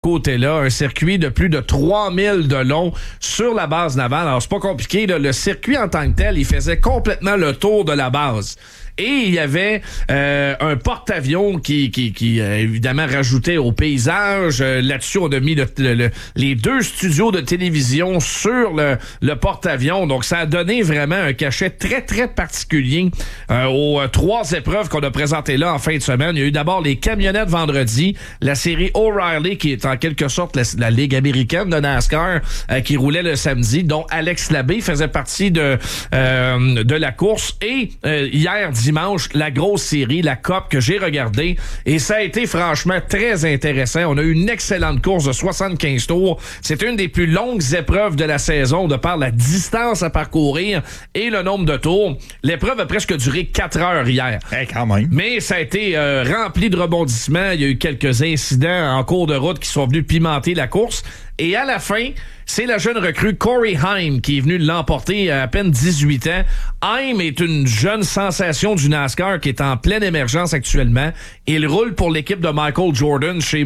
côté-là, un circuit de plus de 3000 de long sur la base navale. Alors, c'est pas compliqué, là. Le circuit en tant que tel, il faisait complètement le tour de la base. Et il y avait un porte-avions qui évidemment rajoutait au paysage. Là-dessus, on a mis les 2 studios de télévision sur le porte-avions. Donc, ça a donné vraiment un cachet très, très particulier aux 3 épreuves qu'on a présentées là en fin de semaine. Il y a eu d'abord les camionnettes vendredi, la série O'Reilly, qui est en quelque sorte la Ligue américaine de NASCAR, qui roulait le samedi, dont Alex Labbé faisait partie de la course. Et hier, dimanche, la grosse série, la Cup, que j'ai regardée, et ça a été franchement très intéressant. On a eu une excellente course de 75 tours. C'est une des plus longues épreuves de la saison de par la distance à parcourir et le nombre de tours. L'épreuve a presque duré 4 heures hier. Quand même. Mais ça a été rempli de rebondissements. Il y a eu quelques incidents en cours de route qui sont venus pimenter la course. Et à la fin, c'est la jeune recrue Corey Heim qui est venue l'emporter à peine 18 ans. Heim est une jeune sensation du NASCAR qui est en pleine émergence actuellement. Il roule pour l'équipe de Michael Jordan chez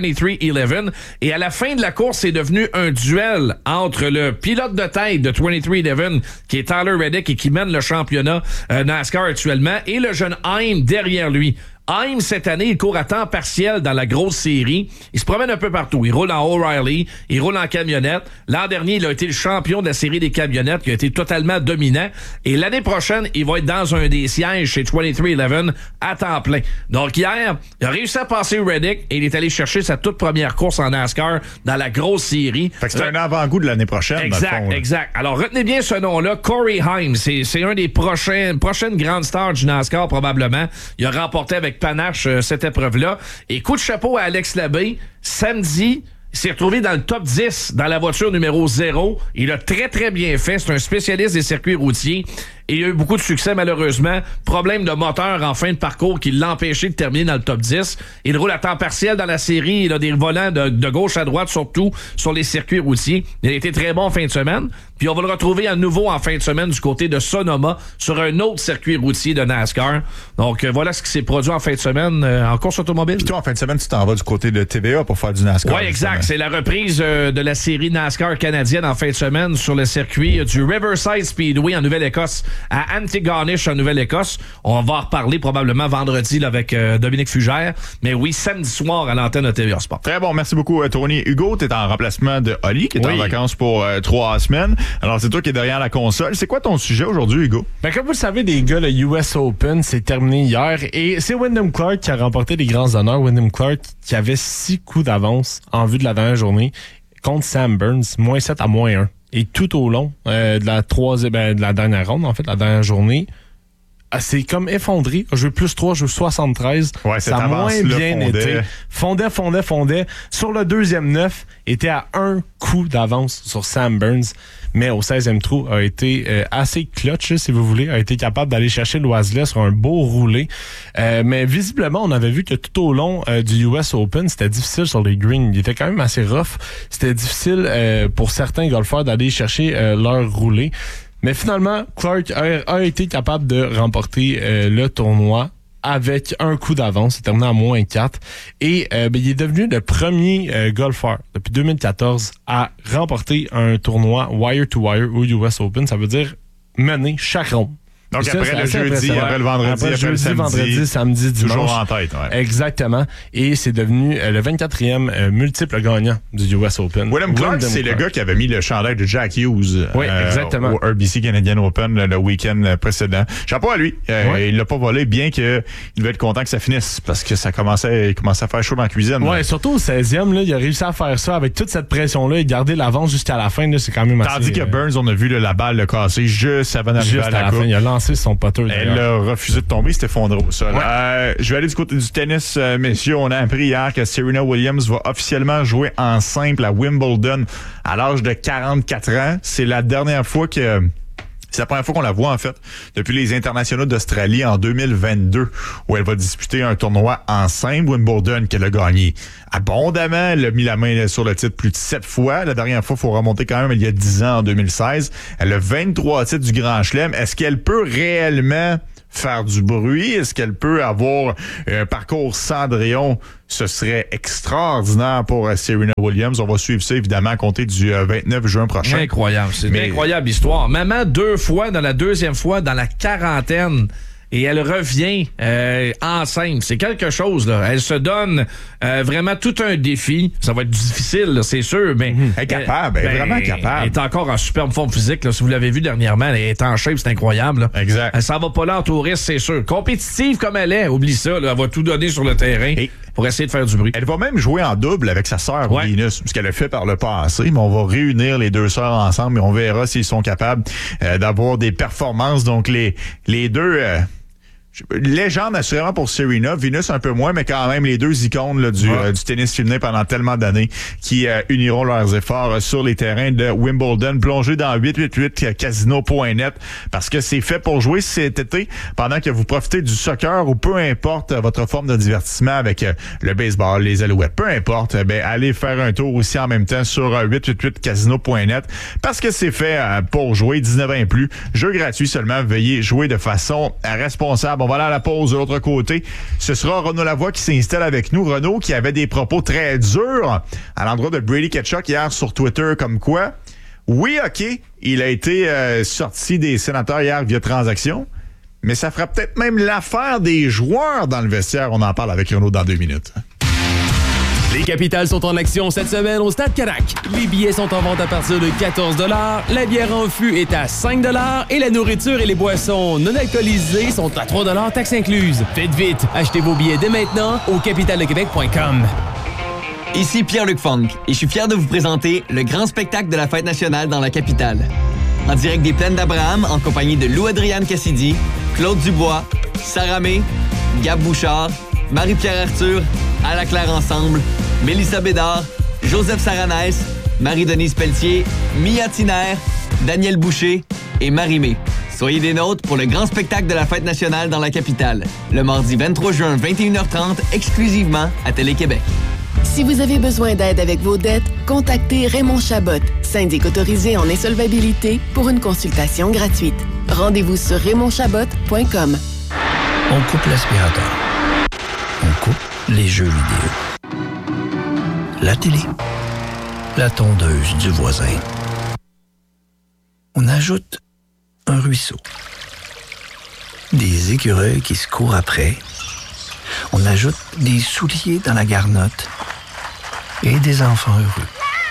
23XI. Et à la fin de la course, c'est devenu un duel entre le pilote de tête de 23XI, qui est Tyler Reddick et qui mène le championnat NASCAR actuellement, et le jeune Heim derrière lui. Heim, cette année, il court à temps partiel dans la grosse série. Il se promène un peu partout. Il roule en O'Reilly, il roule en camionnette. L'an dernier, il a été le champion de la série des camionnettes, qui a été totalement dominant. Et l'année prochaine, il va être dans un des sièges chez 23XI à temps plein. Donc hier, il a réussi à passer Reddick et il est allé chercher sa toute première course en NASCAR dans la grosse série. Fait que c'est un avant-goût de l'année prochaine. Exact, exact. Alors, retenez bien ce nom-là, Corey Heim. C'est un des prochaines grandes stars du NASCAR, probablement. Il a remporté avec panache cette épreuve-là. Et coup de chapeau à Alex Labbé, samedi, il s'est retrouvé dans le top 10 dans la voiture numéro 0. Il a très, très bien fait. C'est un spécialiste des circuits routiers. Et il a eu beaucoup de succès, malheureusement. Problème de moteur en fin de parcours qui l'a empêché de terminer dans le top 10. Il roule à temps partiel dans la série. Il a des volants de gauche à droite, surtout sur les circuits routiers. Il a été très bon en fin de semaine. Puis on va le retrouver à nouveau en fin de semaine du côté de Sonoma sur un autre circuit routier de NASCAR. Donc voilà ce qui s'est produit en fin de semaine en course automobile. Puis toi, en fin de semaine, tu t'en vas du côté de TVA pour faire du NASCAR. Oui, exact. C'est la reprise de la série NASCAR canadienne en fin de semaine sur le circuit du Riverside Speedway en Nouvelle-Écosse, à Antigonish en Nouvelle-Écosse. On va en reparler probablement vendredi là, avec Dominique Fugère. Mais oui, samedi soir à l'antenne de TVA Sport. Très bon. Merci beaucoup, Tony. Hugo, tu es en remplacement de Oli, qui est en vacances pour 3 semaines. Alors, c'est toi qui es derrière la console. C'est quoi ton sujet aujourd'hui, Hugo? Ben, comme vous le savez, les gars, le US Open s'est terminé hier et c'est Wyndham Clark qui a remporté les grands honneurs. Wyndham Clark qui avait 6 coups d'avance en vue de la dernière journée contre Sam Burns, -7 à -1. Et tout au long de la dernière ronde, en fait, la dernière journée, c'est comme effondré. Je veux +3, je veux 73. Ouais, ça a moins bien été. Fondait. Sur le deuxième 9, était à 1 coup d'avance sur Sam Burns. Mais au 16e trou, a été assez clutch, si vous voulez. A été capable d'aller chercher l'Oiselet sur un beau roulé. Mais visiblement, on avait vu que tout au long du US Open, c'était difficile sur les greens. Il était quand même assez rough. C'était difficile pour certains golfeurs d'aller chercher leur roulé. Mais finalement, Clark a été capable de remporter le tournoi avec 1 coup d'avance. Il est terminé à -4. Et il est devenu le premier golfeur depuis 2014 à remporter un tournoi wire-to-wire au US Open. Ça veut dire mener chaque ronde. Donc ça, après le jeudi, après le vendredi, après le samedi, dimanche. Toujours en tête. Ouais. Exactement. Et c'est devenu le 24e multiple gagnant du US Open. Wyndham Clark, c'est le gars qui avait mis le chandail de Jack Hughes exactement. au RBC Canadian Open le week-end précédent. Chapeau à lui. Il l'a pas volé, bien qu'il devait être content que ça finisse parce que il commençait à faire chaud dans la cuisine. Ouais, surtout au 16e, là, il a réussi à faire ça avec toute cette pression-là et garder l'avance jusqu'à la fin. Là, c'est quand même assez... Tandis que Burns, on a vu la balle le casser juste avant d'arriver à la coupe. Il a lancé son poteur. Elle a refusé de tomber, c'était effondré au sol. Ouais. Je vais aller du côté du tennis, messieurs. On a appris hier que Serena Williams va officiellement jouer en simple à Wimbledon à l'âge de 44 ans. C'est la dernière fois que... C'est la première fois qu'on la voit, en fait, depuis les internationaux d'Australie en 2022, où elle va disputer un tournoi en simple, Wimbledon, qu'elle a gagné abondamment. Elle a mis la main sur le titre plus de 7 fois. La dernière fois, il faut remonter quand même il y a 10 ans, en 2016. Elle a 23 titres du Grand Chelem. Est-ce qu'elle peut réellement faire du bruit? Est-ce qu'elle peut avoir un parcours Cendrillon? Ce serait extraordinaire pour Serena Williams. On va suivre ça, évidemment, à compter du 29 juin prochain. Incroyable. C'est une incroyable histoire. Maman, 2 fois, dans la deuxième fois, dans la quarantaine. Et elle revient enceinte. C'est quelque chose, là. Elle se donne vraiment tout un défi. Ça va être difficile, là, c'est sûr, mais... Elle est capable, elle est vraiment capable. Elle est encore en superbe forme physique, là. Si vous l'avez vu dernièrement, elle est en shape, c'est incroyable, là. Exact. Elle s'en va pas là en touriste, c'est sûr. Compétitive comme elle est, oublie ça, là. Elle va tout donner sur le terrain pour essayer de faire du bruit. Elle va même jouer en double avec sa sœur Venus, ce qu'elle a fait par le passé, mais on va réunir les deux sœurs ensemble et on verra s'ils sont capables d'avoir des performances. Donc, les deux... légende assurément pour Serena, Venus un peu moins, mais quand même les deux icônes là, du tennis féminin pendant tellement d'années qui uniront leurs efforts sur les terrains de Wimbledon. Plongez dans 888casino.net parce que c'est fait pour jouer cet été pendant que vous profitez du soccer ou peu importe votre forme de divertissement avec le baseball, les alouettes, peu importe, allez faire un tour aussi en même temps sur 888casino.net parce que c'est fait pour jouer 19 ans et plus. Jeu gratuit seulement, veuillez jouer de façon responsable. On va aller à la pause de l'autre côté. Ce sera Renaud Lavoie qui s'installe avec nous. Renaud qui avait des propos très durs à l'endroit de Brady Tkachuk hier sur Twitter comme quoi, oui, OK, il a été sorti des sénateurs hier via transaction, mais ça fera peut-être même l'affaire des joueurs dans le vestiaire. On en parle avec Renaud dans 2 minutes. Les Capitales sont en action cette semaine au Stade Carac. Les billets sont en vente à partir de 14 $, la bière en fût est à 5 $ et la nourriture et les boissons non alcoolisées sont à 3 $, taxes incluses. Faites vite, achetez vos billets dès maintenant au capitaledequebec.com. Ici Pierre-Luc Funk et je suis fier de vous présenter le grand spectacle de la Fête nationale dans la capitale. En direct des Plaines d'Abraham, en compagnie de Lou-Adrienne Cassidy, Claude Dubois, Sarah May, Gab Bouchard, Marie-Pierre Arthur, À la Claire Ensemble, Mélissa Bédard, Joseph Saranès, Marie-Denise Pelletier, Mia Tiner, Daniel Boucher et Marie-Mé. Soyez des nôtres pour le grand spectacle de la Fête nationale dans la capitale, le mardi 23 juin, 21h30, exclusivement à Télé-Québec. Si vous avez besoin d'aide avec vos dettes, contactez Raymond Chabot, syndic autorisé en insolvabilité, pour une consultation gratuite. Rendez-vous sur raymondchabot.com. On coupe l'aspirateur. On coupe les jeux vidéo. La télé. La tondeuse du voisin. On ajoute un ruisseau. Des écureuils qui se courent après. On ajoute des souliers dans la garnotte. Et des enfants heureux.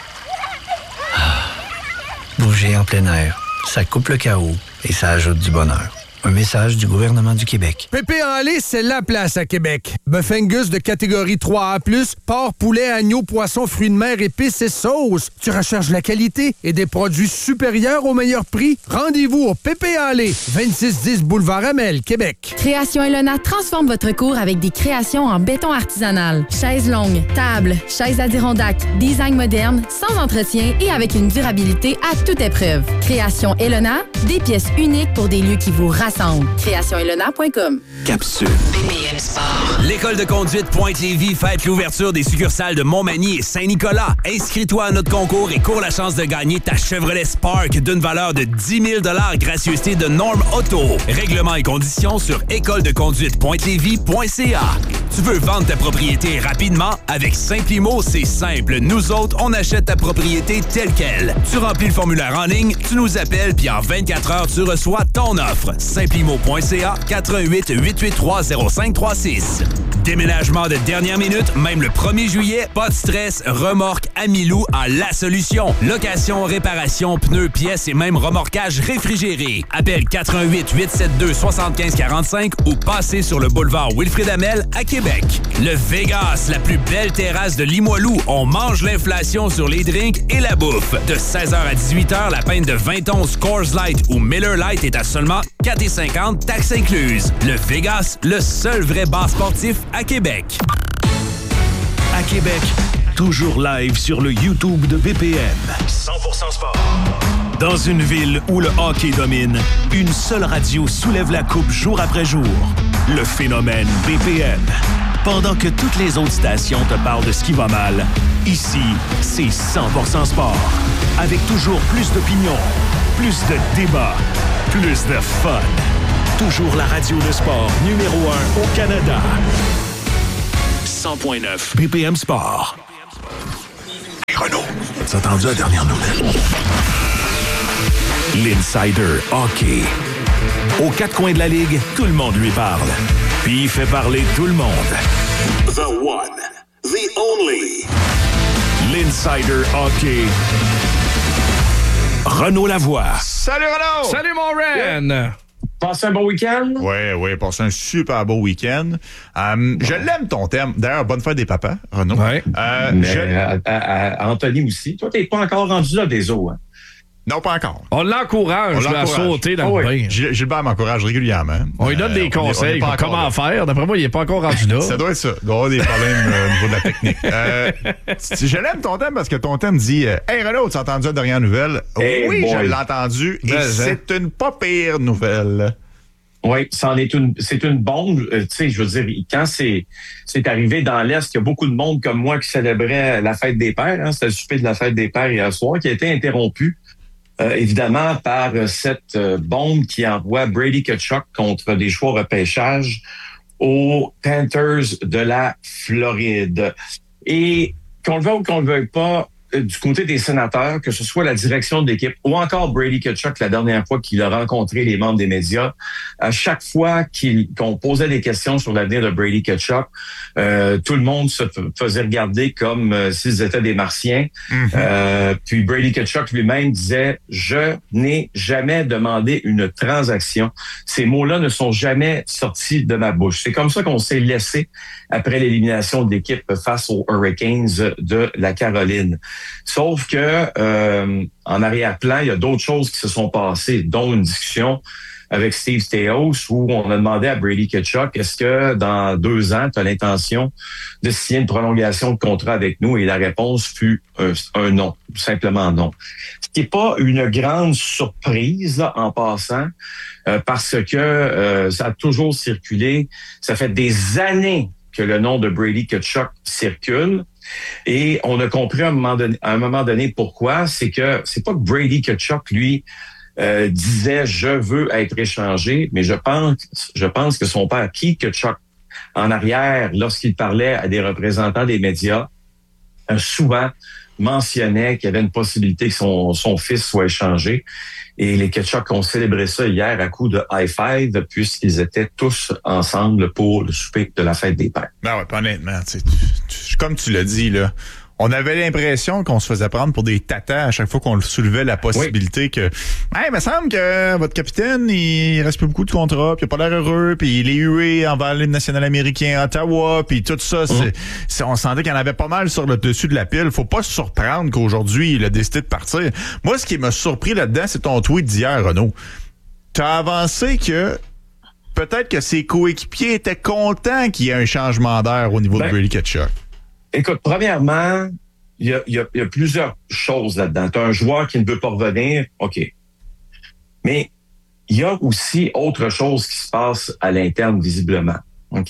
Bouger en plein air, ça coupe le chaos et ça ajoute du bonheur. Un message du gouvernement du Québec. Pépé en lait, c'est la place à Québec. Bœuf Angus de catégorie 3A+, porc, poulet, agneau, poisson, fruits de mer, épices et sauces. Tu recherches la qualité et des produits supérieurs au meilleur prix? Rendez-vous au Pépé en lait, 2610 Boulevard Amel, Québec. Création Elona transforme votre cour avec des créations en béton artisanal. Chaises longues, tables, chaises Adirondack, design moderne, sans entretien et avec une durabilité à toute épreuve. Création Elona, des pièces uniques pour des lieux qui vous rassemblent. CréationElona.com. Capsule. BPM Sport. L'école de conduite Pointe-Lévis fête l'ouverture des succursales de Montmagny et Saint-Nicolas. Inscris-toi à notre concours et cours la chance de gagner ta Chevrolet Spark d'une valeur de 10 000 $, gracieuseté de Norm Auto. Règlements et conditions sur écoledeconduitepointlévis.ca. Tu veux vendre ta propriété rapidement? Avec Simplimo, c'est simple. Nous autres, on achète ta propriété telle quelle. Tu remplis le formulaire en ligne, tu nous appelles, puis en 24 heures, tu reçois ton offre. Simplimo.ca, 88 883 0536. Déménagement de dernière minute, même le 1er juillet, pas de stress, remorque Amilou a la solution. Location, réparation, pneus, pièces et même remorquage réfrigéré. Appelle 88 872 75 45 ou passez sur le boulevard Wilfrid Hamel à Québec. Le Vegas, la plus belle terrasse de Limoilou. On mange l'inflation sur les drinks et la bouffe. De 16h à 18h, la pinte de 20 onces Coors Light ou Miller Light est à seulement 4,50 taxes incluses. Le Vegas, le seul vrai bar sportif à Québec. À Québec, toujours live sur le YouTube de BPM. 100% sport. Dans une ville où le hockey domine, une seule radio soulève la coupe jour après jour. Le phénomène BPM. Pendant que toutes les autres stations te parlent de ce qui va mal, ici, c'est 100% sport. Avec toujours plus d'opinions, plus de débats, plus de fun. Toujours la radio de sport numéro 1 au Canada. 100.9 BPM Sport. Hey Renaud, t'as entendu la dernière nouvelle? L'Insider Hockey. Aux quatre coins de la Ligue, tout le monde lui parle. Puis il fait parler tout le monde. The one, the only. L'Insider Hockey. Renaud Lavoie. Salut Renaud! Salut mon Ren! Passez un bon week-end? Oui, passez un super beau week-end. Je l'aime ton thème. D'ailleurs, bonne fête des papas, Renaud. Ouais. À Anthony aussi. Toi, t'es pas encore rendu là des eaux, hein? Non, pas encore. On l'encourage à sauter dans le bain. Gilbert m'encourage régulièrement. On lui donne des conseils pour comment faire. D'après moi, il n'est pas encore rendu là. Ça doit être ça. Il doit y avoir des problèmes au niveau de la technique. Je l'aime ton thème parce que ton thème dit Hey Renaud, tu as entendu la dernière nouvelle? Oui, je l'ai entendu et c'est une pas pire nouvelle. Oui, c'est une bombe. Tu sais, je veux dire, quand c'est arrivé dans l'Est, il y a beaucoup de monde comme moi qui célébrait la fête des pères. Hein, c'était le souper de la fête des pères hier soir qui a été interrompu. Évidemment, par cette bombe qui envoie Brady Tkachuk contre des choix repêchage aux Panthers de la Floride. Et qu'on le veuille ou qu'on le veuille pas, du côté des sénateurs, que ce soit la direction de l'équipe ou encore Brady Tkachuk, la dernière fois qu'il a rencontré les membres des médias, à chaque fois qu'on posait des questions sur l'avenir de Brady Tkachuk, tout le monde se faisait regarder comme s'ils étaient des Martiens. Puis Brady Tkachuk lui-même disait « Je n'ai jamais demandé une transaction. » Ces mots-là ne sont jamais sortis de ma bouche. C'est comme ça qu'on s'est laissé après l'élimination de l'équipe face aux Hurricanes de la Caroline. Sauf que en arrière-plan, il y a d'autres choses qui se sont passées, dont une discussion avec Steve Staios où on a demandé à Brady Tkachuk, est-ce que dans 2 ans, tu as l'intention de signer une prolongation de contrat avec nous? Et la réponse fut un non, simplement non. Ce qui n'est pas une grande surprise là, en passant, parce que ça a toujours circulé. Ça fait des années que le nom de Brady Tkachuk circule. Et on a compris à un moment donné pourquoi. C'est que c'est pas que Brady Tkachuk, lui, disait « je veux être échangé », mais je pense que son père, Keith Tkachuk, en arrière, lorsqu'il parlait à des représentants des médias, souvent mentionnait qu'il y avait une possibilité que son fils soit échangé. Et les Tkachuk ont célébré ça hier à coup de high-five puisqu'ils étaient tous ensemble pour le souper de la fête des pères. Ben ouais, honnêtement, comme tu l'as dit, là, on avait l'impression qu'on se faisait prendre pour des tatas à chaque fois qu'on soulevait la possibilité que il me semble que votre capitaine, il reste plus beaucoup de contrats, puis il a pas l'air heureux, puis il est hué envers l'hymne national américain à Ottawa, puis tout ça, on sentait qu'il y en avait pas mal sur le dessus de la pile. Faut pas se surprendre qu'aujourd'hui, il a décidé de partir. Moi, ce qui m'a surpris là-dedans, c'est ton tweet d'hier, Renaud. T'as avancé que peut-être que ses coéquipiers étaient contents qu'il y ait un changement d'air au niveau de Brady Tkachuk. Écoute, premièrement, il y a plusieurs choses là-dedans. Tu as un joueur qui ne veut pas revenir, OK. Mais il y a aussi autre chose qui se passe à l'interne, visiblement. OK?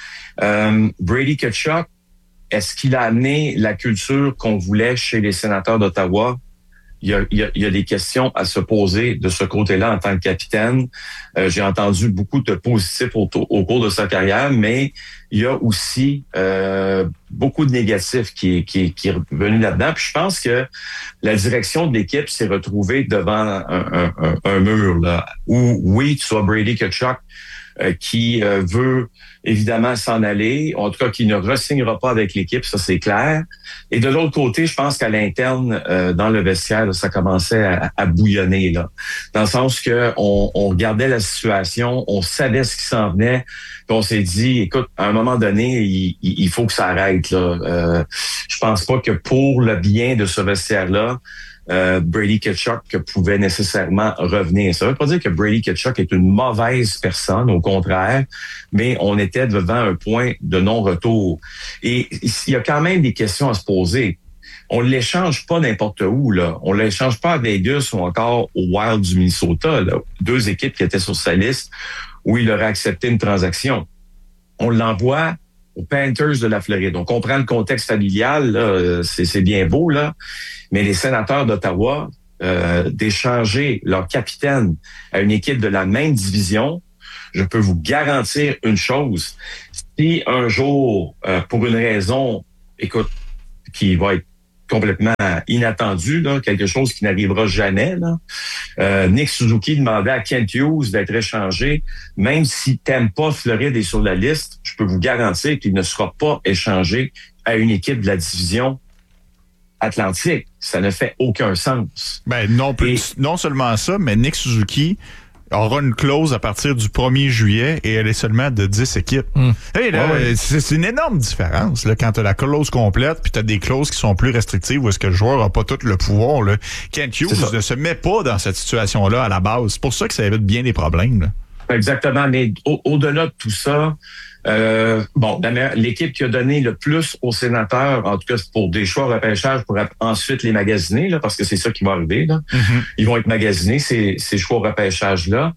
Brady Tkachuk, est-ce qu'il a amené la culture qu'on voulait chez les sénateurs d'Ottawa? Il y a des questions à se poser de ce côté-là en tant que capitaine. J'ai entendu beaucoup de positifs au cours de sa carrière, mais il y a aussi beaucoup de négatifs qui est revenu là-dedans. Puis je pense que la direction de l'équipe s'est retrouvée devant un mur là, où oui, tu as Brady Tkachuk qui veut évidemment s'en aller, en tout cas qui ne re-signera pas avec l'équipe, ça c'est clair. Et de l'autre côté, je pense qu'à l'interne, dans le vestiaire, là, ça commençait à bouillonner, là, dans le sens que on regardait la situation, on savait ce qui s'en venait, puis on s'est dit, écoute, à un moment donné, il faut que ça arrête. Là. Je pense pas que pour le bien de ce vestiaire-là, Brady Tkachuk pouvait nécessairement revenir. Ça veut pas dire que Brady Tkachuk est une mauvaise personne, au contraire, mais on était devant un point de non-retour. Et il y a quand même des questions à se poser. On ne l'échange pas n'importe où, là. On ne l'échange pas à Vegas ou encore au Wild du Minnesota, là. 2 équipes qui étaient sur sa liste où il aurait accepté une transaction. On l'envoie aux Panthers de la Floride. On comprend le contexte familial, là, c'est bien beau, là, mais les sénateurs d'Ottawa, d'échanger leur capitaine à une équipe de la même division, je peux vous garantir une chose. Si un jour, pour une raison, écoute, qui va être complètement inattendu, là, quelque chose qui n'arrivera jamais, là. Nick Suzuki demandait à Kent Hughes d'être échangé. Même si Tampa, Floride est sur la liste, je peux vous garantir qu'il ne sera pas échangé à une équipe de la division Atlantique. Ça ne fait aucun sens. Ben non plus. Non seulement ça, mais Nick Suzuki aura une clause à partir du 1er juillet et elle est seulement de 10 équipes. Hey, là, c'est une énorme différence là, quand tu as la clause complète puis tu as des clauses qui sont plus restrictives où est-ce que le joueur n'a pas tout le pouvoir. Là. Kent Hughes ne se met pas dans cette situation-là à la base. C'est pour ça que ça évite bien des problèmes. Là. Exactement, mais au-delà de tout ça, l'équipe qui a donné le plus aux sénateurs, en tout cas pour des choix repêchage pour ensuite les magasiner, là, parce que c'est ça qui va arriver. Là. Ils vont être magasinés, ces choix repêchage-là.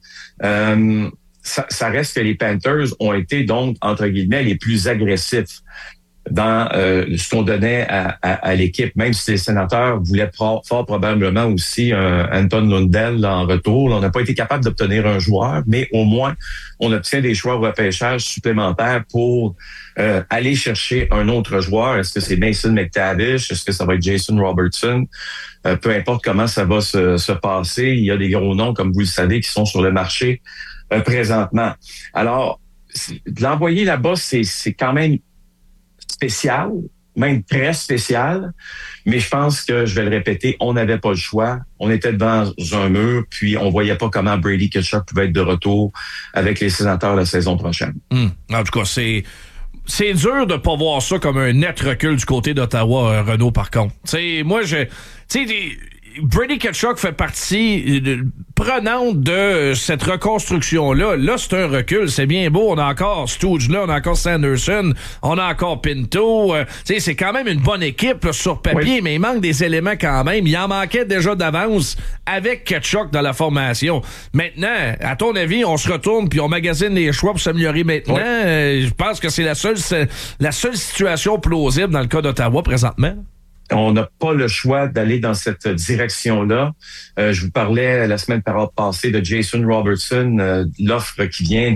Ça reste que les Panthers ont été donc, entre guillemets, les plus agressifs dans ce qu'on donnait à l'équipe, même si les sénateurs voulaient fort probablement aussi Anton Lundell là, en retour. Là, on n'a pas été capable d'obtenir un joueur, mais au moins, on obtient des choix au repêchage supplémentaires pour aller chercher un autre joueur. Est-ce que c'est Mason McTavish? Est-ce que ça va être Jason Robertson? Peu importe comment ça va se passer, il y a des gros noms, comme vous le savez, qui sont sur le marché présentement. Alors, de l'envoyer là-bas, c'est quand même spécial, même très spécial, mais je pense que, je vais le répéter, on n'avait pas le choix. On était devant un mur, puis on voyait pas comment Brady Tkachuk pouvait être de retour avec les Sénateurs la saison prochaine. En tout cas, c'est dur de pas voir ça comme un net recul du côté d'Ottawa, Renaud, par contre. Brady Tkachuk fait partie prenante de cette reconstruction-là. Là, c'est un recul. C'est bien beau. On a encore Stooge là, on a encore Sanderson, on a encore Pinto. C'est quand même une bonne équipe là, sur papier, mais il manque des éléments quand même. Il en manquait déjà d'avance avec Tkachuk dans la formation. Maintenant, à ton avis, on se retourne puis on magasine les choix pour s'améliorer maintenant. Je pense que c'est la seule situation plausible dans le cas d'Ottawa présentement. On n'a pas le choix d'aller dans cette direction-là. Je vous parlais la semaine passée de Jason Robertson. L'offre qui vient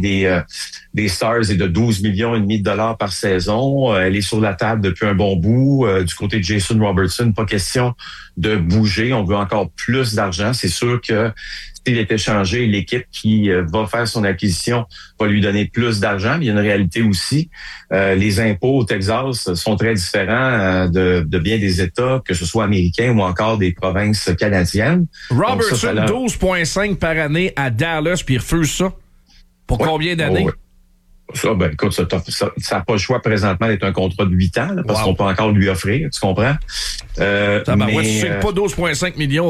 des Stars est de 12,5 millions de dollars par saison. Elle est sur la table depuis un bon bout. Du côté de Jason Robertson, pas question de bouger. On veut encore plus d'argent. C'est sûr que s'il est échangé, l'équipe qui va faire son acquisition va lui donner plus d'argent. Mais il y a une réalité aussi. Les impôts au Texas sont très différents de bien des États, que ce soit américains ou encore des provinces canadiennes. Robertson, 12,5 par année à Dallas, puis il refuse ça. Pour combien d'années? Ça, écoute, ça n'a pas le choix présentement d'être un contrat de 8 ans, là, parce qu'on peut encore lui offrir, tu comprends? Tu sais pas 12,5 millions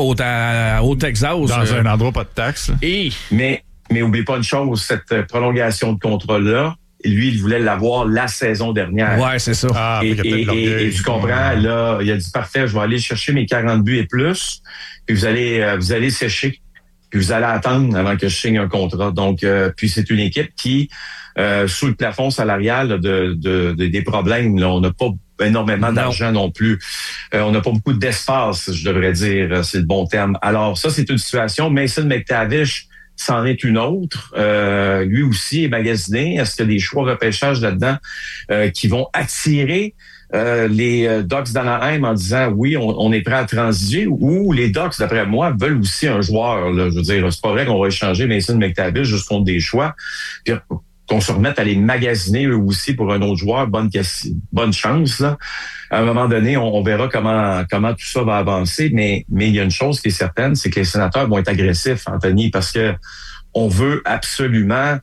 au Texas. Dans un endroit pas de taxes. Mais oublie pas une chose, cette prolongation de contrat-là, lui, il voulait l'avoir la saison dernière. Ouais, c'est ça. Et tu comprends, là, il a dit, parfait, je vais aller chercher mes 40 buts et plus, puis vous allez sécher, puis vous allez attendre avant que je signe un contrat. Donc, puis c'est une équipe qui, sous le plafond salarial des problèmes, là, on n'a pas énormément d'argent non plus. On n'a pas beaucoup d'espace, je devrais dire, c'est le bon terme. Alors, ça, c'est une situation. Mason McTavish, c'en est une autre. Lui aussi est magasiné. Est-ce qu'il y a des choix repêchage là-dedans qui vont attirer les Ducks d'Anaheim en disant oui, on est prêt à transiger, ou les Ducks, d'après moi, veulent aussi un joueur. Là. Je veux dire, c'est pas vrai qu'on va échanger Mason McTavish juste contre des choix. Puis qu'on se remette à les magasiner eux aussi pour un autre joueur, bonne chance. Là. À un moment donné, on verra comment tout ça va avancer, mais il y a une chose qui est certaine, c'est que les Sénateurs vont être agressifs, Anthony, parce que on veut absolument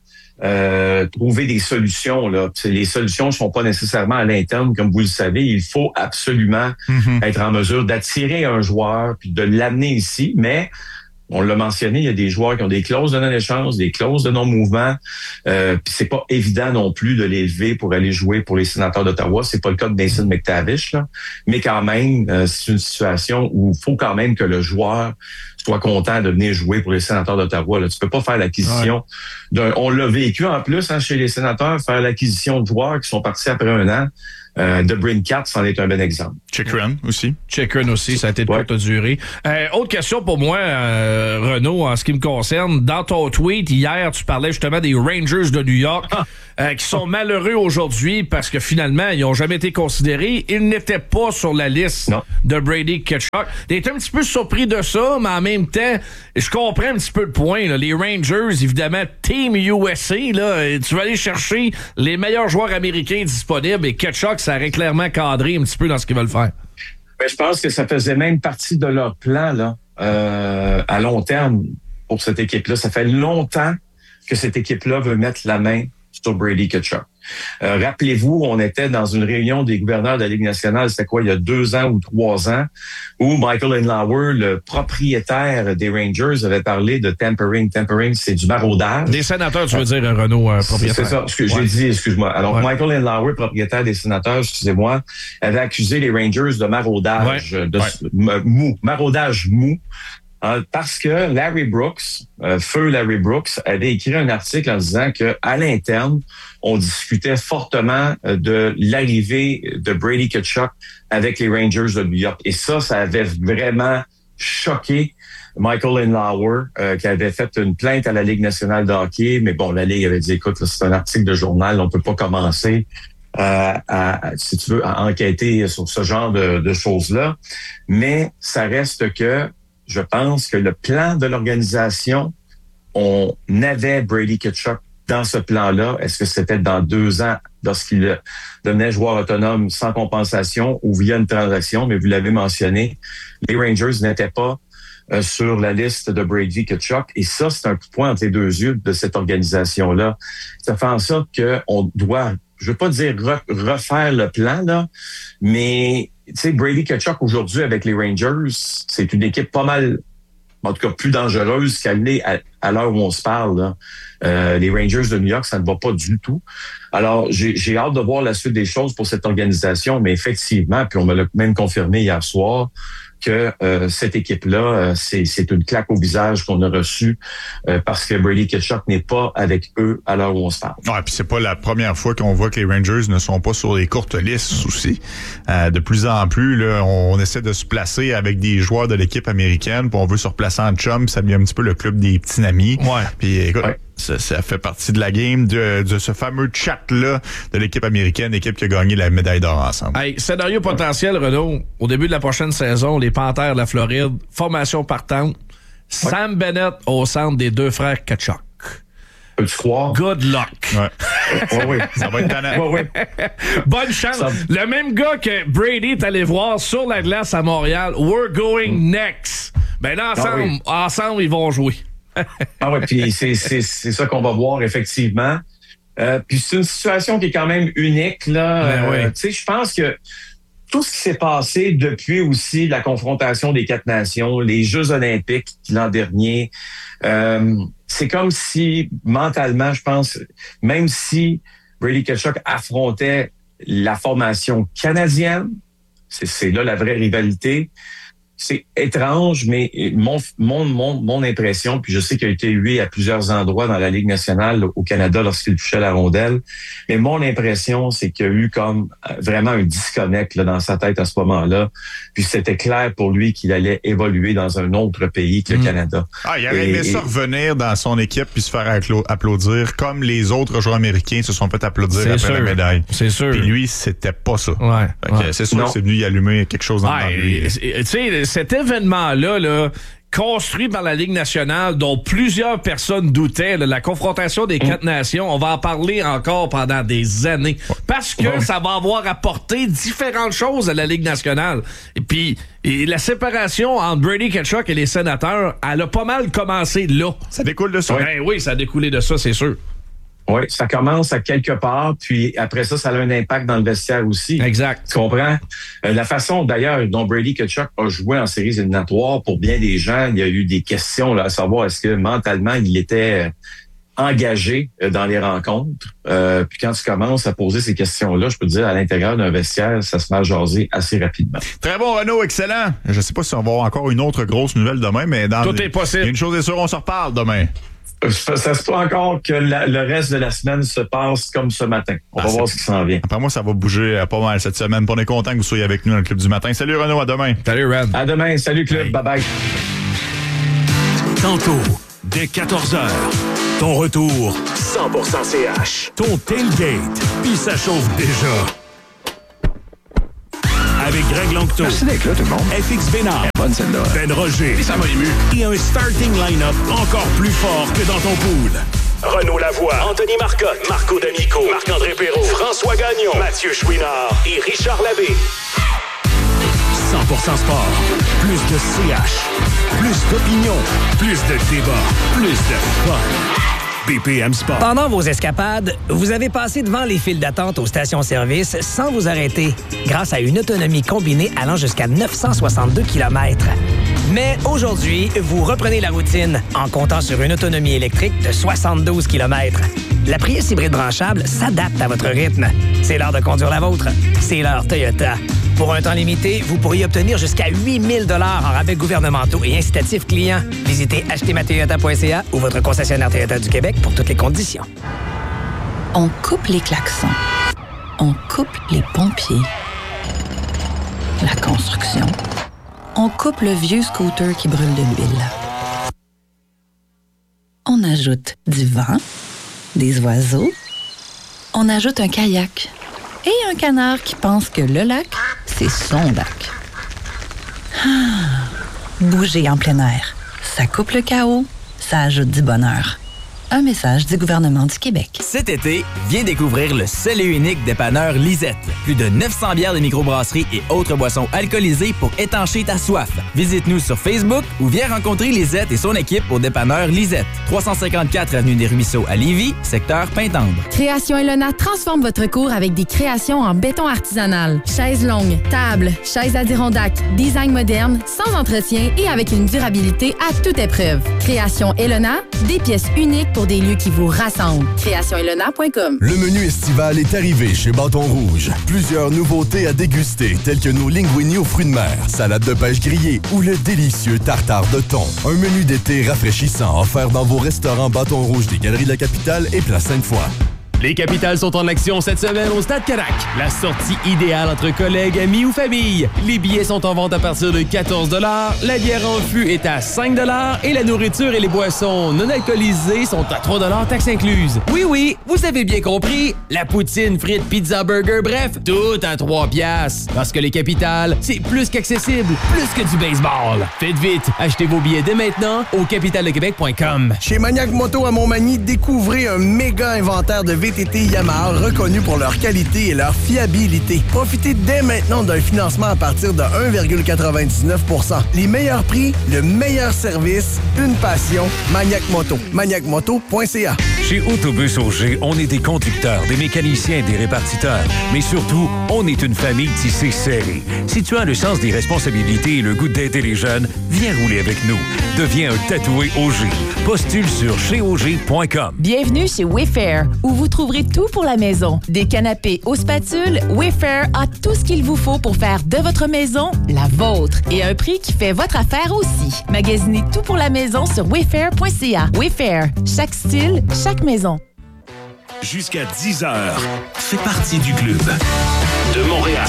trouver des solutions. Là. Les solutions ne sont pas nécessairement à l'interne, comme vous le savez. Il faut absolument être en mesure d'attirer un joueur puis de l'amener ici, mais on l'a mentionné, il y a des joueurs qui ont des clauses de non-échange, des clauses de non-mouvement. Puis c'est pas évident non plus de les lever pour aller jouer pour les Sénateurs d'Ottawa. C'est pas le cas de Mason McTavish, là. Mais quand même, c'est une situation où il faut quand même que le joueur soient contents de venir jouer pour les Sénateurs d'Ottawa. Là. Tu peux pas faire l'acquisition on l'a vécu en plus chez les Sénateurs, faire l'acquisition de joueurs qui sont partis après un an. De Brincat, c'en est un bon exemple. Chikrin aussi. Chikrin aussi, ça a été de courte durée. Autre question pour moi, Renaud, en ce qui me concerne. Dans ton tweet, hier, tu parlais justement des Rangers de New York qui sont malheureux aujourd'hui parce que finalement, ils n'ont jamais été considérés. Ils n'étaient pas sur la liste de Brady Tkachuk. T'es un petit peu surpris de ça, mais en même temps, je comprends un petit peu le point. Là. Les Rangers, évidemment, Team USA, là, tu vas aller chercher les meilleurs joueurs américains disponibles et Tkachuk, ça aurait clairement cadré un petit peu dans ce qu'ils veulent faire. Ben, je pense que ça faisait même partie de leur plan là, à long terme pour cette équipe-là. Ça fait longtemps que cette équipe-là veut mettre la main sur Brady Tkachuk. Rappelez-vous, on était dans une réunion des gouverneurs de la Ligue nationale, c'était quoi, il y a 2 ans ou 3 ans, où Michael Andlauer, le propriétaire des Rangers, avait parlé de tampering. Tampering, c'est du maraudage. Des Sénateurs, tu veux dire, Renaud, propriétaire. C'est ça, ce que j'ai dit, excuse-moi. Alors, Michael Andlauer, propriétaire des Sénateurs, excusez-moi, avait accusé les Rangers de maraudage, maraudage mou. Parce que Larry Brooks, feu Larry Brooks, avait écrit un article en disant que à l'interne, on discutait fortement de l'arrivée de Brady Tkachuk avec les Rangers de New York. Et ça avait vraiment choqué Michael Andlauer, qui avait fait une plainte à la Ligue nationale de hockey. Mais bon, la Ligue avait dit, écoute, là, c'est un article de journal, on peut pas commencer si tu veux, à enquêter sur ce genre de choses-là. Mais ça reste que je pense que le plan de l'organisation, on avait Brady Tkachuk dans ce plan-là. Est-ce que c'était dans 2 ans lorsqu'il devenait joueur autonome sans compensation ou via une transaction? Mais vous l'avez mentionné, les Rangers n'étaient pas sur la liste de Brady Tkachuk. Et ça, c'est un coup de poing entre les 2 yeux de cette organisation-là. Ça fait en sorte qu'on doit, je veux pas dire refaire le plan, là, mais tu sais, Brady Tkachuk aujourd'hui avec les Rangers, c'est une équipe pas mal, en tout cas plus dangereuse qu'elle l'est à l'heure où on se parle. Là. Les Rangers de New York, ça ne va pas du tout. Alors, j'ai hâte de voir la suite des choses pour cette organisation, mais effectivement, puis on me l'a même confirmé hier soir, que cette équipe-là, c'est une claque au visage qu'on a reçue parce que Brady Tkachuk n'est pas avec eux à l'heure où on se parle. Ouais, puis c'est pas la première fois qu'on voit que les Rangers ne sont pas sur les courtes listes aussi. De plus en plus, là, on essaie de se placer avec des joueurs de l'équipe américaine, puis on veut se replacer en chum, puis ça devient un petit peu le club des petits amis. Ouais. Puis écoute, ça fait partie de la game de ce fameux chat-là de l'équipe américaine, l'équipe qui a gagné la médaille d'or ensemble. Hey, scénario potentiel, Renaud. Au début de la prochaine saison, les Panthères de la Floride, formation partante, Sam Bennett au centre des 2 frères Tkachuk. Peux-tu croire? Good luck. Oui, ça va être tannant. Bonne chance. Le même gars que Brady est allé voir sur la glace à Montréal, we're going next. Ben là, ensemble, ils vont jouer. Puis c'est ça qu'on va voir, effectivement. Puis c'est une situation qui est quand même unique, là. Tu sais, je pense que tout ce qui s'est passé depuis aussi la confrontation des 4 nations, les Jeux olympiques l'an dernier, c'est comme si, mentalement, je pense, même si Brady Tkachuk affrontait la formation canadienne, c'est là la vraie rivalité. C'est étrange, mais mon impression, puis je sais qu'il a été hué à plusieurs endroits dans la Ligue nationale au Canada lorsqu'il touchait la rondelle, mais mon impression, c'est qu'il y a eu comme vraiment un disconnect là, dans sa tête à ce moment-là. Puis c'était clair pour lui qu'il allait évoluer dans un autre pays que le Canada. Il aurait aimé ça revenir dans son équipe puis se faire applaudir comme les autres joueurs américains se sont fait applaudir après la médaille. C'est sûr. Puis lui, c'était pas ça. C'est sûr que c'est venu y allumer quelque chose dans lui. Tu sais, cet événement-là, là, construit par la Ligue nationale, dont plusieurs personnes doutaient, là, la confrontation des 4 nations, on va en parler encore pendant des années. Parce que ça va avoir apporté différentes choses à la Ligue nationale. Et puis, la séparation entre Brady Tkachuk et les Sénateurs, elle a pas mal commencé là. Ça découle de ça. Ben oui, ça a découlé de ça, c'est sûr. Oui, ça commence à quelque part, puis après ça, ça a un impact dans le vestiaire aussi. Exact. Tu comprends? La façon, d'ailleurs, dont Brady Tkachuk a joué en séries éliminatoires, pour bien des gens, il y a eu des questions là, à savoir est-ce que mentalement, il était engagé dans les rencontres. Puis quand tu commences à poser ces questions-là, je peux te dire, à l'intérieur d'un vestiaire, ça se met à jaser assez rapidement. Très bon, Renaud, excellent. Je ne sais pas si on va avoir encore une autre grosse nouvelle demain, mais tout est possible. Une chose est sûre, on se reparle demain. Ça se peut encore que le reste de la semaine se passe comme ce matin. On va voir ce qui s'en vient. Après moi, ça va bouger pas mal cette semaine. On est content que vous soyez avec nous dans le Club du matin. Salut Renaud, à demain. Salut Red. À demain, salut Club, bye-bye. Tantôt, dès 14h, ton retour 100% CH. Ton tailgate, puis ça chauffe déjà. Avec Greg Langto. Merci d'être là, tout le monde. FX Bénard. Bonne celle-là. Ben Roger. Et ça m'a ému. Et un starting line-up encore plus fort que dans ton pool. Renaud Lavoie, Anthony Marcotte, Marco D'Amico, Marc-André Perrault, François Gagnon, Mathieu Chouinard et Richard Labbé. 100% sport. Plus de CH. Plus d'opinion. Plus de débat. Plus de fun. BPM Sport. Pendant vos escapades, vous avez passé devant les files d'attente aux stations-service sans vous arrêter, grâce à une autonomie combinée allant jusqu'à 962 km. Mais aujourd'hui, vous reprenez la routine en comptant sur une autonomie électrique de 72 km. La Prius hybride branchable s'adapte à votre rythme. C'est l'heure de conduire la vôtre. C'est l'heure Toyota. Pour un temps limité, vous pourriez obtenir jusqu'à 8 000 $ en rabais gouvernementaux et incitatifs clients. Visitez achetezmatoyota.ca ou votre concessionnaire Toyota du Québec pour toutes les conditions. On coupe les klaxons. On coupe les pompiers. La construction. On coupe le vieux scooter qui brûle de l'huile. On ajoute du vent, des oiseaux. On ajoute un kayak et un canard qui pense que le lac, c'est son lac. Bouger en plein air. Ça coupe le chaos, ça ajoute du bonheur. Un message du gouvernement du Québec. Cet été, viens découvrir le seul et unique dépanneur Lisette. Plus de 900 bières de microbrasserie et autres boissons alcoolisées pour étancher ta soif. Visite-nous sur Facebook ou viens rencontrer Lisette et son équipe au dépanneur Lisette. 354 avenue des Ruisseaux à Lévis, secteur Pintendre. Création Elona transforme votre cour avec des créations en béton artisanal. Chaises longues, tables, chaises Adirondack, design moderne, sans entretien et avec une durabilité à toute épreuve. Création Elona, des pièces uniques pour des lieux qui vous rassemblent. CréationElona.com. Le menu estival est arrivé chez Bâton Rouge. Plusieurs nouveautés à déguster, telles que nos linguini aux fruits de mer, salade de pêche grillée ou le délicieux tartare de thon. Un menu d'été rafraîchissant offert dans vos restaurants Bâton Rouge des Galeries de la Capitale et Place Sainte-Foy. Les Capitales sont en action cette semaine au Stade Carac. La sortie idéale entre collègues, amis ou famille. Les billets sont en vente à partir de 14 $, la bière en fût est à 5 $ et la nourriture et les boissons non alcoolisées sont à 3 $, taxes incluses. Oui, vous avez bien compris. La poutine, frites, pizza, burger, bref, tout à 3 $. Parce que les Capitales, c'est plus qu'accessible, plus que du baseball. Faites vite, achetez vos billets dès maintenant au capitaledequebec.com. Chez Maniac Moto à Montmagny, découvrez un méga inventaire de VTT Yamaha reconnus pour leur qualité et leur fiabilité. Profitez dès maintenant d'un financement à partir de 1,99 %. Les meilleurs prix, le meilleur service, une passion, Maniac Moto. maniacmoto.ca. Chez Autobus Auger, on est des conducteurs, des mécaniciens et des répartiteurs. Mais surtout, on est une famille tissée serrée. Si tu as le sens des responsabilités et le goût d'aider les jeunes, viens rouler avec nous. Deviens un tatoué Auger. Postule sur cheauger.com. Bienvenue chez Wayfair, où vous trouverez tout pour la maison. Des canapés aux spatules, Wayfair a tout ce qu'il vous faut pour faire de votre maison la vôtre. Et à un prix qui fait votre affaire aussi. Magasinez tout pour la maison sur wayfair.ca. Wayfair, chaque style, chaque maison. Jusqu'à 10h, fais partie du club. De Montréal,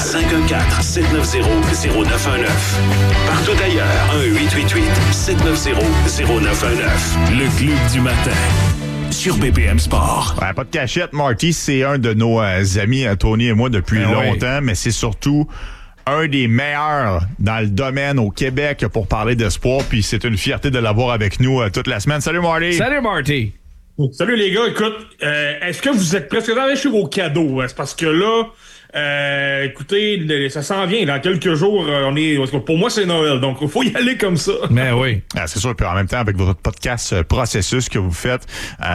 514-790-0919. Partout ailleurs, 1-888-790-0919. Le club du matin. Sur BPM Sport. Ouais, pas de cachette, Marty, c'est un de nos amis, Tony et moi, depuis longtemps, mais c'est surtout un des meilleurs dans le domaine au Québec pour parler de sport, puis c'est une fierté de l'avoir avec nous toute la semaine. Salut, Marty! Salut, Marty! Salut les gars, écoute, est-ce que vous êtes presque dans chez vos cadeaux? C'est parce que là, Écoutez, ça s'en vient. Dans quelques jours, pour moi, c'est Noël. Donc, il faut y aller comme ça. Mais oui. C'est sûr. Puis en même temps, avec votre podcast Processus que vous faites,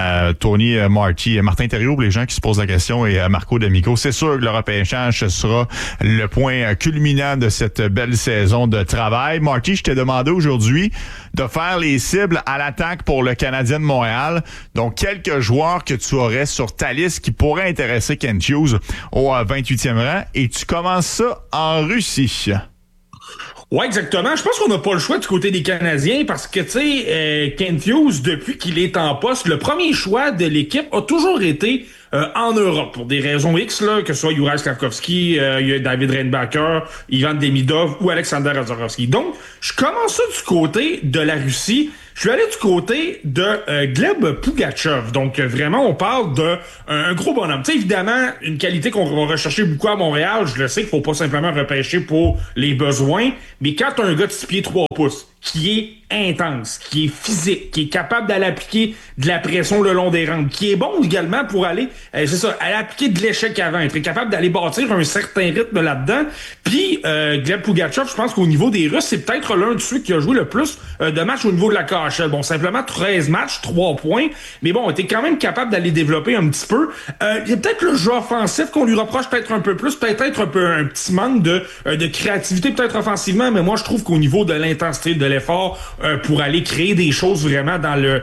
Tony Marty, Martin Thériault, pour les gens qui se posent la question, et Marco D'Amico, c'est sûr que le repêchage, ce sera le point culminant de cette belle saison de travail. Marty, je t'ai demandé aujourd'hui de faire les cibles à l'attaque pour le Canadien de Montréal. Donc, quelques joueurs que tu aurais sur ta liste qui pourraient intéresser Kent Hughes au 28e rang. Et tu commences ça en Russie. Ouais, exactement. Je pense qu'on n'a pas le choix du côté des Canadiens parce que, tu sais, Kent Hughes, depuis qu'il est en poste, le premier choix de l'équipe a toujours été en Europe, pour des raisons X, là, que ce soit Juraj Slafkovský, David Reinbacher, Ivan Demidov ou Alexander Razorowski. Donc, je commence ça du côté de la Russie. Je suis allé du côté de Gleb Pugachev. Donc, vraiment, on parle d'un gros bonhomme. Tu sais, évidemment, une qualité qu'on va rechercher beaucoup à Montréal. Je le sais qu'il faut pas simplement repêcher pour les besoins. Mais quand t'as un gars de 6 pieds 3 pouces, qui est intense, qui est physique, qui est capable d'aller appliquer de la pression le long des rampes, qui est bon également pour aller, aller appliquer de l'échec avant, être capable d'aller bâtir un certain rythme là-dedans. Puis, Gleb Pugachev, je pense qu'au niveau des Russes, c'est peut-être l'un de ceux qui a joué le plus de matchs au niveau de la KHL. Bon, simplement 13 matchs, 3 points, mais bon, était quand même capable d'aller développer un petit peu. Il y a peut-être le jeu offensif qu'on lui reproche peut-être un peu plus, peut-être un petit manque de créativité, peut-être offensivement, mais moi, je trouve qu'au niveau de l'intensité, de l'effort pour aller créer des choses vraiment dans le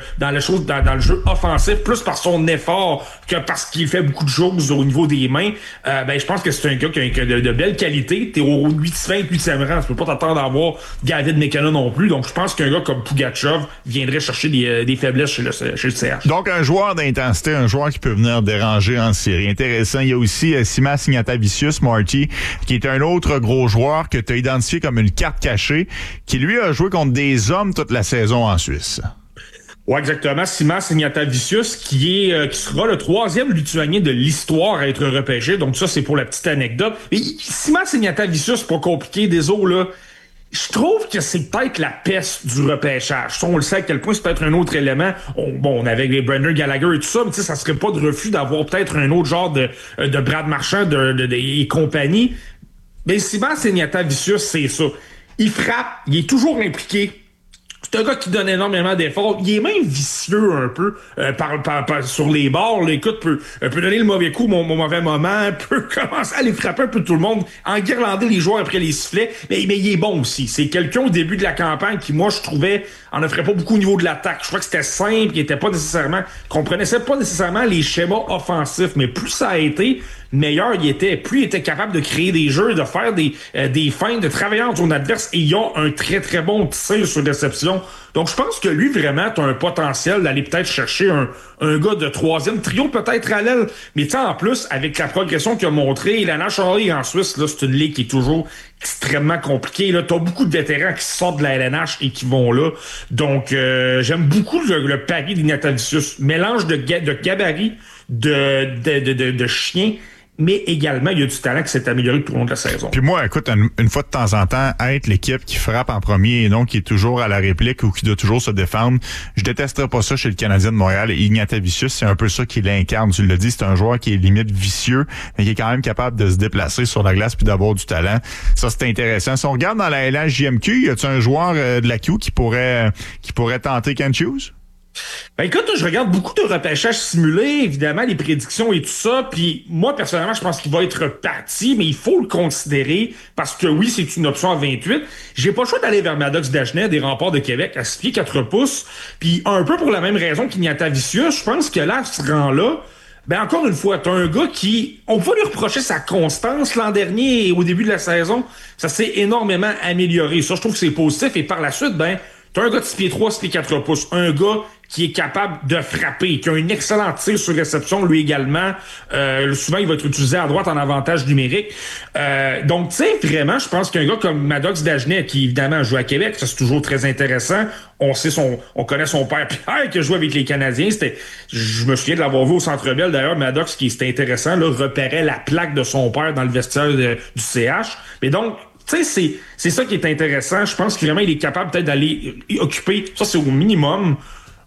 jeu offensif, plus par son effort que parce qu'il fait beaucoup de choses au niveau des mains, je pense que c'est un gars qui a de belles qualités. T'es au 28e rang, tu peux pas t'attendre à avoir David McKenna non plus, donc je pense qu'un gars comme Pugachev viendrait chercher des faiblesses chez le CH. Donc un joueur d'intensité, un joueur qui peut venir déranger en série. Intéressant. Il y a aussi Simas Ignatavicius, Marty, qui est un autre gros joueur que tu as identifié comme une carte cachée, qui lui a joué contre des hommes toute la saison en Suisse. Ouais, exactement. Simas Ignatavicius, qui sera le 3e Lituanien de l'histoire à être repêché. Donc ça, c'est pour la petite anecdote. Et Simas Ignatavicius, pas compliqué, désolé, là. Je trouve que c'est peut-être la peste du repêchage. Ça, on le sait à quel point c'est peut-être un autre élément. On avait les Brendan Gallagher et tout ça, mais tu sais, ça serait pas de refus d'avoir peut-être un autre genre de Brad Marchand et compagnie. Mais Simas Ignatavicius, c'est ça. Il frappe, il est toujours impliqué. C'est un gars qui donne énormément d'efforts. Il est même vicieux un peu sur les bords. Là, écoute, peut donner le mauvais coup, mon mauvais moment, peut commencer à aller frapper un peu tout le monde, enguirlander les joueurs après les sifflets. Mais il est bon aussi. C'est quelqu'un au début de la campagne qui, moi, je trouvais, en offrait pas beaucoup au niveau de l'attaque. Je crois que c'était simple, il était pas nécessairement, comprenait pas nécessairement les schémas offensifs, mais plus ça a été, meilleur il était, plus il était capable de créer des jeux, de faire des feintes, de travailler en zone adverse, et ils ont un très très bon tir sur réception. Donc je pense que lui vraiment t'as un potentiel d'aller peut-être chercher un gars de 3e trio peut-être à l'aile, mais tu sais en plus avec la progression qu'il a montré, la National League en Suisse là, c'est une ligue qui est toujours extrêmement compliquée là, t'as beaucoup de vétérans qui sortent de la LNH et qui vont là. Donc j'aime beaucoup le pari d'Ignatavicius, mélange de gabarit, de chien, mais également, il y a du talent qui s'est amélioré tout au long de la saison. Puis moi, écoute, une fois de temps en temps, être l'équipe qui frappe en premier et non qui est toujours à la réplique ou qui doit toujours se défendre, je détesterais pas ça chez le Canadien de Montréal. Et Ignatavicius, c'est un peu ça qu'il incarne. Tu l'as dit, c'est un joueur qui est limite vicieux, mais qui est quand même capable de se déplacer sur la glace puis d'avoir du talent. Ça, c'est intéressant. Si on regarde dans la LHJMQ, y a-tu un joueur de la Q qui pourrait tenter Kent Hughes? Ben écoute, je regarde beaucoup de repêchages simulés, évidemment, les prédictions et tout ça, puis moi, personnellement, je pense qu'il va être parti, mais il faut le considérer, parce que oui, c'est une option à 28. J'ai pas le choix d'aller vers Maddox Dagenet des Remparts de Québec à 6 pieds 4 pouces, puis un peu pour la même raison qu'Ignatavicius, je pense que là, à ce rang-là, ben encore une fois, t'as un gars qui, on peut lui reprocher sa constance l'an dernier et au début de la saison, ça s'est énormément amélioré. Ça, je trouve que c'est positif, et par la suite, ben, t'as un gars de 6 pieds 3, 6 pieds 4 pouces, un gars qui est capable de frapper, qui a un excellent tir sur réception, lui également. Souvent, il va être utilisé à droite en avantage numérique. Donc, tu sais, vraiment, je pense qu'un gars comme Maddox Dagenet, qui évidemment joue à Québec, ça c'est toujours très intéressant. On connaît son père Pierre qui a joué avec les Canadiens. Je me souviens de l'avoir vu au Centre Bell. D'ailleurs, Maddox, c'était intéressant, là, repérait la plaque de son père dans le vestiaire du CH. Mais donc, tu sais, c'est ça qui est intéressant. Je pense que vraiment, il est capable peut-être d'aller occuper, ça c'est au minimum,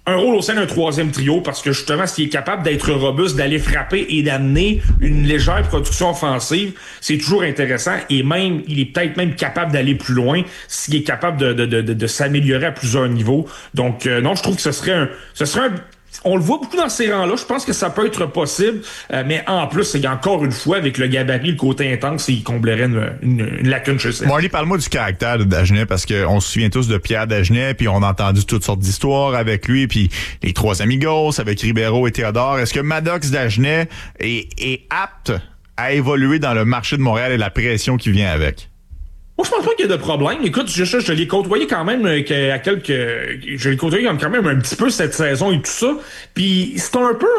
un rôle au sein d'un troisième trio parce que justement, s'il est capable d'être robuste, d'aller frapper et d'amener une légère production offensive, c'est toujours intéressant et même, il est peut-être même capable d'aller plus loin s'il est capable de s'améliorer à plusieurs niveaux. Donc, non, je trouve que ce serait un on le voit beaucoup dans ces rangs-là. Je pense que ça peut être possible. Mais en plus, c'est encore une fois, avec le gabarit, le côté intense, il comblerait une lacune chez ça. Marty, parle-moi du caractère de Dagenet, parce qu'on se souvient tous de Pierre Dagenet, puis on a entendu toutes sortes d'histoires avec lui, puis les trois amigos, avec Ribeiro et Théodore. Est-ce que Maddox Dagenet est apte à évoluer dans le marché de Montréal et la pression qui vient avec? Moi, je pense pas qu'il y ait de problème. Écoute, je l'ai côtoyé quand même je l'ai côtoyé quand même un petit peu cette saison et tout ça. Puis c'est un peu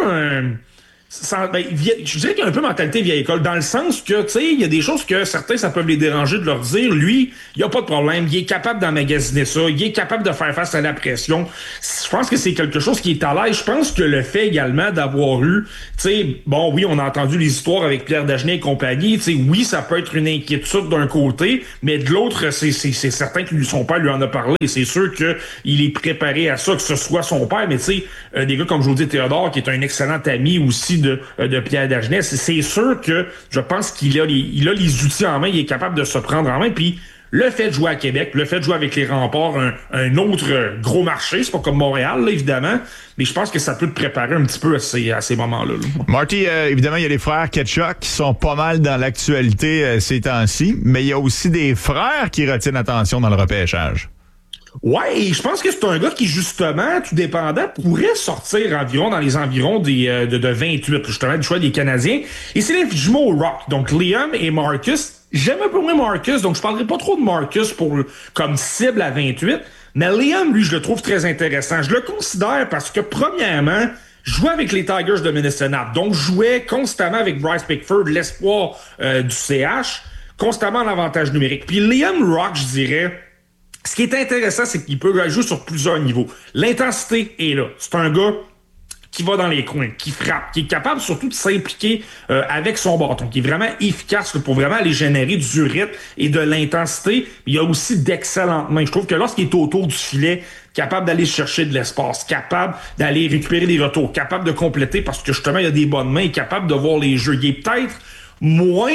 je dirais qu'il y a un peu mentalité vieille école, dans le sens que, tu sais, il y a des choses que certains, ça peut les déranger de leur dire. Lui, il n'y a pas de problème. Il est capable d'emmagasiner ça. Il est capable de faire face à la pression. Je pense que c'est quelque chose qui est à l'aise. Je pense que le fait également d'avoir eu, tu sais, bon, oui, on a entendu les histoires avec Pierre Dagenet et compagnie. Tu sais, oui, ça peut être une inquiétude d'un côté, mais de l'autre, c'est certain que son père lui en a parlé. C'est sûr qu'il est préparé à ça, que ce soit son père. Mais tu sais, des gars comme je vous dis, Théodore, qui est un excellent ami aussi de Pierre Dagenet, c'est sûr que je pense qu'il a les outils en main, il est capable de se prendre en main, puis le fait de jouer à Québec, le fait de jouer avec les Remparts, un autre gros marché, c'est pas comme Montréal, là, évidemment, mais je pense que ça peut te préparer un petit peu à ces moments-là. Marty, évidemment, il y a les frères Ketchuk qui sont pas mal dans l'actualité ces temps-ci, mais il y a aussi des frères qui retiennent l'attention dans le repêchage. Ouais, je pense que c'est un gars qui, justement, tout dépendant, pourrait sortir environ dans les environs de 28, justement, du choix des Canadiens. Et c'est les jumeaux Rock, donc Liam et Marcus. J'aime un peu moins Marcus, donc je parlerai pas trop de Marcus comme cible à 28. Mais Liam, lui, je le trouve très intéressant. Je le considère parce que, premièrement, jouait avec les Tigers de Minnesota, donc jouait constamment avec Bryce Pickford, l'espoir du CH, constamment en avantage numérique. Puis Liam Rock, je dirais... Ce qui est intéressant, c'est qu'il peut jouer sur plusieurs niveaux. L'intensité est là. C'est un gars qui va dans les coins, qui frappe, qui est capable surtout de s'impliquer avec son bâton, qui est vraiment efficace pour vraiment aller générer du rythme et de l'intensité. Il y a aussi d'excellentes mains. Je trouve que lorsqu'il est autour du filet, capable d'aller chercher de l'espace, capable d'aller récupérer des retours, capable de compléter parce que justement, il a des bonnes mains, capable de voir les jeux. Il est peut-être moins,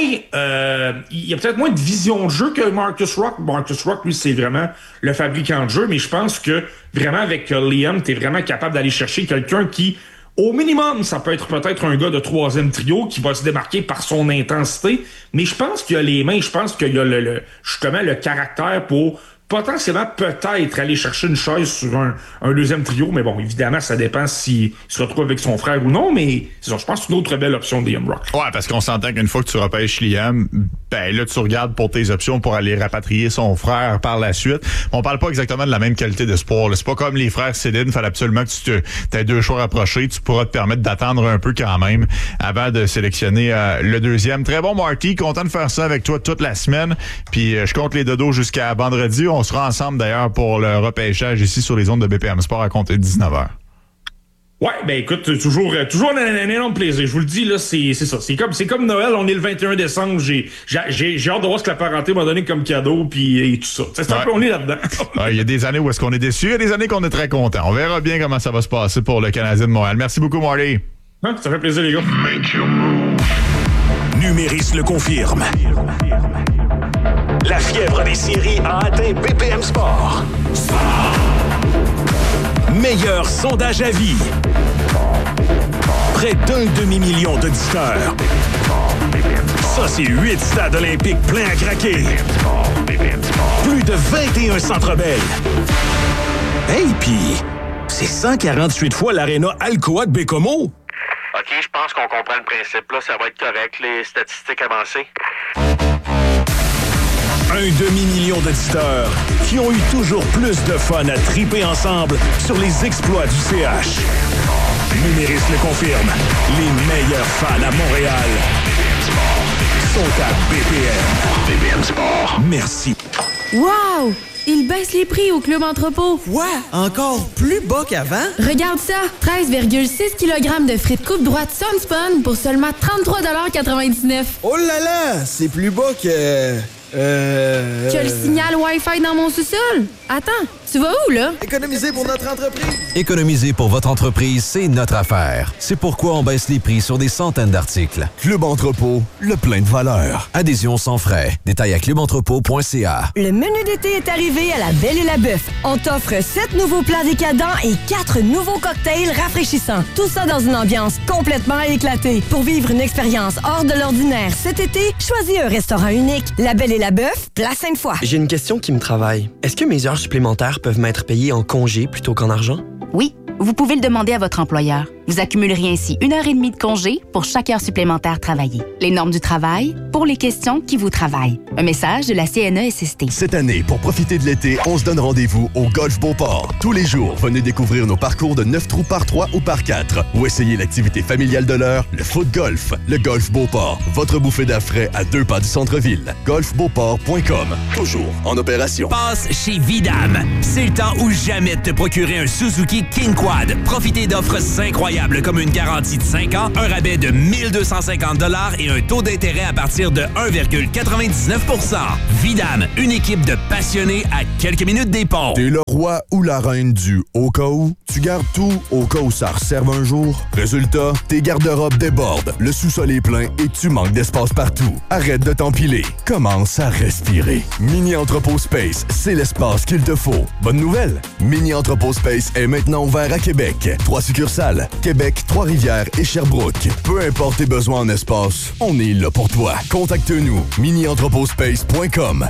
il y a peut-être moins de vision de jeu que Marcus Rock. Marcus Rock, lui, c'est vraiment le fabricant de jeu, mais je pense que vraiment avec Liam, t'es vraiment capable d'aller chercher quelqu'un qui, au minimum, ça peut être peut-être un gars de troisième trio qui va se démarquer par son intensité, mais je pense qu'il y a les mains, je pense qu'il y a justement le caractère pour potentiellement peut-être aller chercher une chaise sur un deuxième trio, mais bon, évidemment, ça dépend s'il se retrouve avec son frère ou non, mais c'est ça, je pense que c'est une autre belle option de Liam Rock. Ouais, parce qu'on s'entend qu'une fois que tu repêches Liam, ben là, tu regardes pour tes options pour aller rapatrier son frère par la suite. On parle pas exactement de la même qualité de sport, là. C'est pas comme les frères Céline, il fallait absolument que tu aies deux choix rapprochés, tu pourras te permettre d'attendre un peu quand même avant de sélectionner le deuxième. Très bon, Marty, content de faire ça avec toi toute la semaine, puis je compte les dodos jusqu'à vendredi. On sera ensemble d'ailleurs pour le repêchage ici sur les ondes de BPM Sport à compter de 19h. Ouais, ben écoute, toujours un énorme plaisir. Je vous le dis, là, c'est ça. C'est comme Noël, on est le 21 décembre. J'ai hâte de voir ce que la parenté m'a donné comme cadeau et tout ça. C'est un peu, on est là-dedans. Il y a des années où est-ce qu'on est déçu, il y a des années qu'on est très content. On verra bien comment ça va se passer pour le Canadien de Montréal. Merci beaucoup, Marty. Ça fait plaisir, les gars. Numéris le confirme. La fièvre des séries a atteint BPM Sport. Meilleur sondage à vie. Près d'un demi-million d'auditeurs. Ça, c'est 8 stades olympiques pleins à craquer. Plus de 21 centres belles. Hey, pis c'est 148 fois l'aréna Alcoa de Bécomo. OK, je pense qu'on comprend le principe. Là, ça va être correct, les statistiques avancées. Un demi-million d'auditeurs qui ont eu toujours plus de fun à triper ensemble sur les exploits du CH. Numéris le confirme. Les meilleurs fans à Montréal sont à BPM. BPM Sport. Merci. Wow! Ils baissent les prix au Club Entrepôt. Quoi? Encore plus bas qu'avant? Regarde ça! 13,6 kg de frites coupe droite Sunspun pour seulement 33,99 $. Oh là là! C'est plus bas que... Tu as le signal Wi-Fi dans mon sous-sol? Attends, Tu vas où, là? Économiser pour notre entreprise. Économiser pour votre entreprise, c'est notre affaire. C'est pourquoi on baisse les prix sur des centaines d'articles. Club Entrepôt, le plein de valeur. Adhésion sans frais. Détails à clubentrepôt.ca. Le menu d'été est arrivé à la Belle et la Bœuf. On t'offre 7 nouveaux plats décadents et 4 nouveaux cocktails rafraîchissants. Tout ça dans une ambiance complètement éclatée. Pour vivre une expérience hors de l'ordinaire cet été, choisis un restaurant unique. La Belle et la Bœuf, place Sainte-Foy. J'ai une question qui me travaille. Est-ce que mes heures supplémentaires peuvent m'être payées en congé plutôt qu'en argent? Oui, vous pouvez le demander à votre employeur. Vous accumulerez ainsi 1h30 de congé pour chaque heure supplémentaire travaillée. Les normes du travail pour les questions qui vous travaillent. Un message de la CNESST. Cette année, pour profiter de l'été, on se donne rendez-vous au Golf Beauport. Tous les jours, venez découvrir nos parcours de 9 trous par 3 ou par 4 ou essayez l'activité familiale de l'heure, le foot golf. Le Golf Beauport, votre bouffée d'air frais à 2 pas du centre-ville. golfbeauport.com, toujours en opération. Passe chez Vidam. C'est le temps ou jamais de te procurer un Suzuki King Quad. Profitez d'offres incroyables comme une garantie de 5 ans, un rabais de 1250 $ et un taux d'intérêt à partir de 1,99 %. Vidam, une équipe de passionnés à quelques minutes des ponts. T'es le roi ou la reine du au cas où? Tu gardes tout au cas où ça resserve un jour? Résultat, tes garde-robes débordent, le sous-sol est plein et tu manques d'espace partout. Arrête de t'empiler. Commence à respirer. Mini Entrepôt Space, c'est l'espace qu'il te faut. Bonne nouvelle? Mini Entrepôt Space est maintenant ouvert à Québec. 3 succursales. Québec, Trois-Rivières et Sherbrooke. Peu importe tes besoins en espace, on est là pour toi. Contacte-nous, minientrepotspace.com.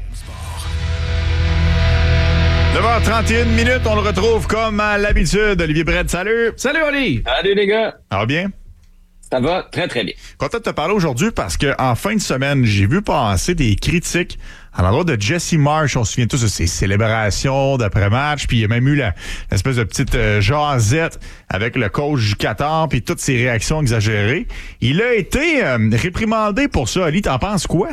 9h31, on le retrouve comme à l'habitude. Olivier Brett, salut! Salut, Oli! Salut, les gars! Ça va bien? Ça va très, très bien. Content de te parler aujourd'hui parce qu'en fin de semaine, j'ai vu passer des critiques à l'endroit de Jesse Marsh. On se souvient tous de ses célébrations d'après-match, puis il y a même eu l'espèce de petite jasette avec le coach du Qatar, puis toutes ses réactions exagérées. Il a été réprimandé pour ça. Ali, t'en penses quoi?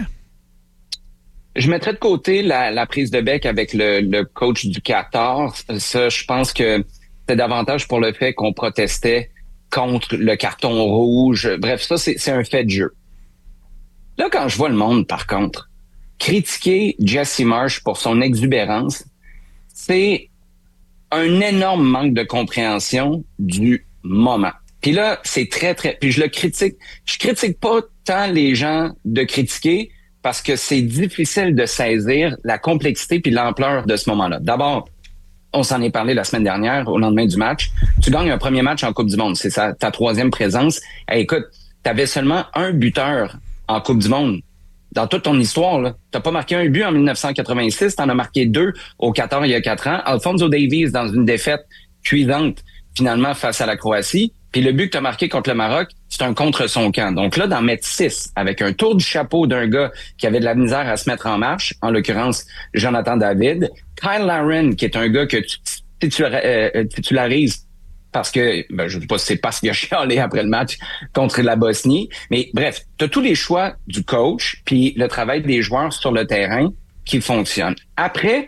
Je mettrais de côté la prise de bec avec le coach du Qatar. Ça, je pense que c'était davantage pour le fait qu'on protestait contre le carton rouge. Bref, ça, c'est un fait de jeu. Là, quand je vois le monde, par contre, critiquer Jesse Marsh pour son exubérance, c'est un énorme manque de compréhension du moment. Puis là, c'est très, très... Puis je le critique. Je critique pas tant les gens de critiquer parce que c'est difficile de saisir la complexité puis l'ampleur de ce moment-là. D'abord, on s'en est parlé la semaine dernière, au lendemain du match. Tu gagnes un premier match en Coupe du Monde. C'est ta 3e présence. Hey, écoute, t'avais seulement un buteur en Coupe du Monde. Dans toute ton histoire, là, t'as pas marqué un but en 1986, t'en as marqué 2 au Qatar il y a 4 ans. Alphonso Davies dans une défaite cuisante, finalement, face à la Croatie. Puis le but que t'as marqué contre le Maroc, c'est un contre son camp. Donc là, d'en mettre 6 avec un tour du chapeau d'un gars qui avait de la misère à se mettre en marche, en l'occurrence Jonathan David. Kyle Larin, qui est un gars que tu titularises parce que, je ne sais pas si c'est parce qu'il a chialé après le match contre la Bosnie. Mais bref, tu as tous les choix du coach puis le travail des joueurs sur le terrain qui fonctionne. Après,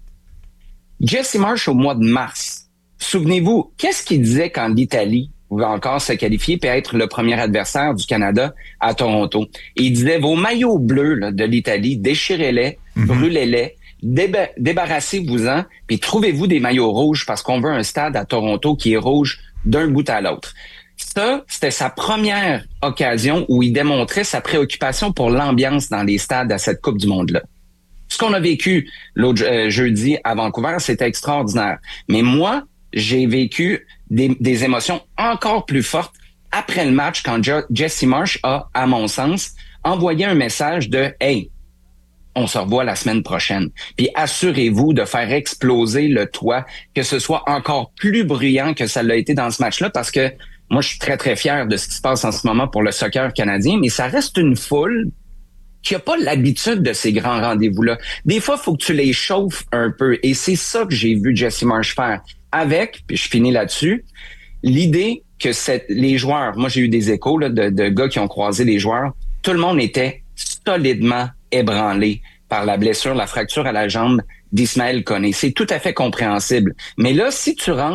Jesse Marsh au mois de mars, souvenez-vous, qu'est-ce qu'il disait quand l'Italie pouvait encore se qualifier et être le premier adversaire du Canada à Toronto? Et il disait, vos maillots bleus là, de l'Italie, déchirez-les, brûlez-les, débarrassez-vous-en, puis trouvez-vous des maillots rouges parce qu'on veut un stade à Toronto qui est rouge d'un bout à l'autre. Ça, c'était sa première occasion où il démontrait sa préoccupation pour l'ambiance dans les stades à cette Coupe du Monde-là. Ce qu'on a vécu l'autre jeudi à Vancouver, c'était extraordinaire. Mais moi, j'ai vécu des émotions encore plus fortes après le match quand Jesse Marsh a, à mon sens, envoyé un message de « Hey, on se revoit la semaine prochaine. Puis assurez-vous de faire exploser le toit, que ce soit encore plus bruyant que ça l'a été dans ce match-là, parce que moi, je suis très, très fier de ce qui se passe en ce moment pour le soccer canadien, mais ça reste une foule qui n'a pas l'habitude de ces grands rendez-vous-là. Des fois, il faut que tu les chauffes un peu. Et c'est ça que j'ai vu Jesse Marsh faire avec, puis je finis là-dessus, l'idée que les joueurs, moi j'ai eu des échos là, de gars qui ont croisé les joueurs, tout le monde était solidement ébranlé par la blessure, la fracture à la jambe d'Ismaël Koné. C'est tout à fait compréhensible. Mais là, si tu rentres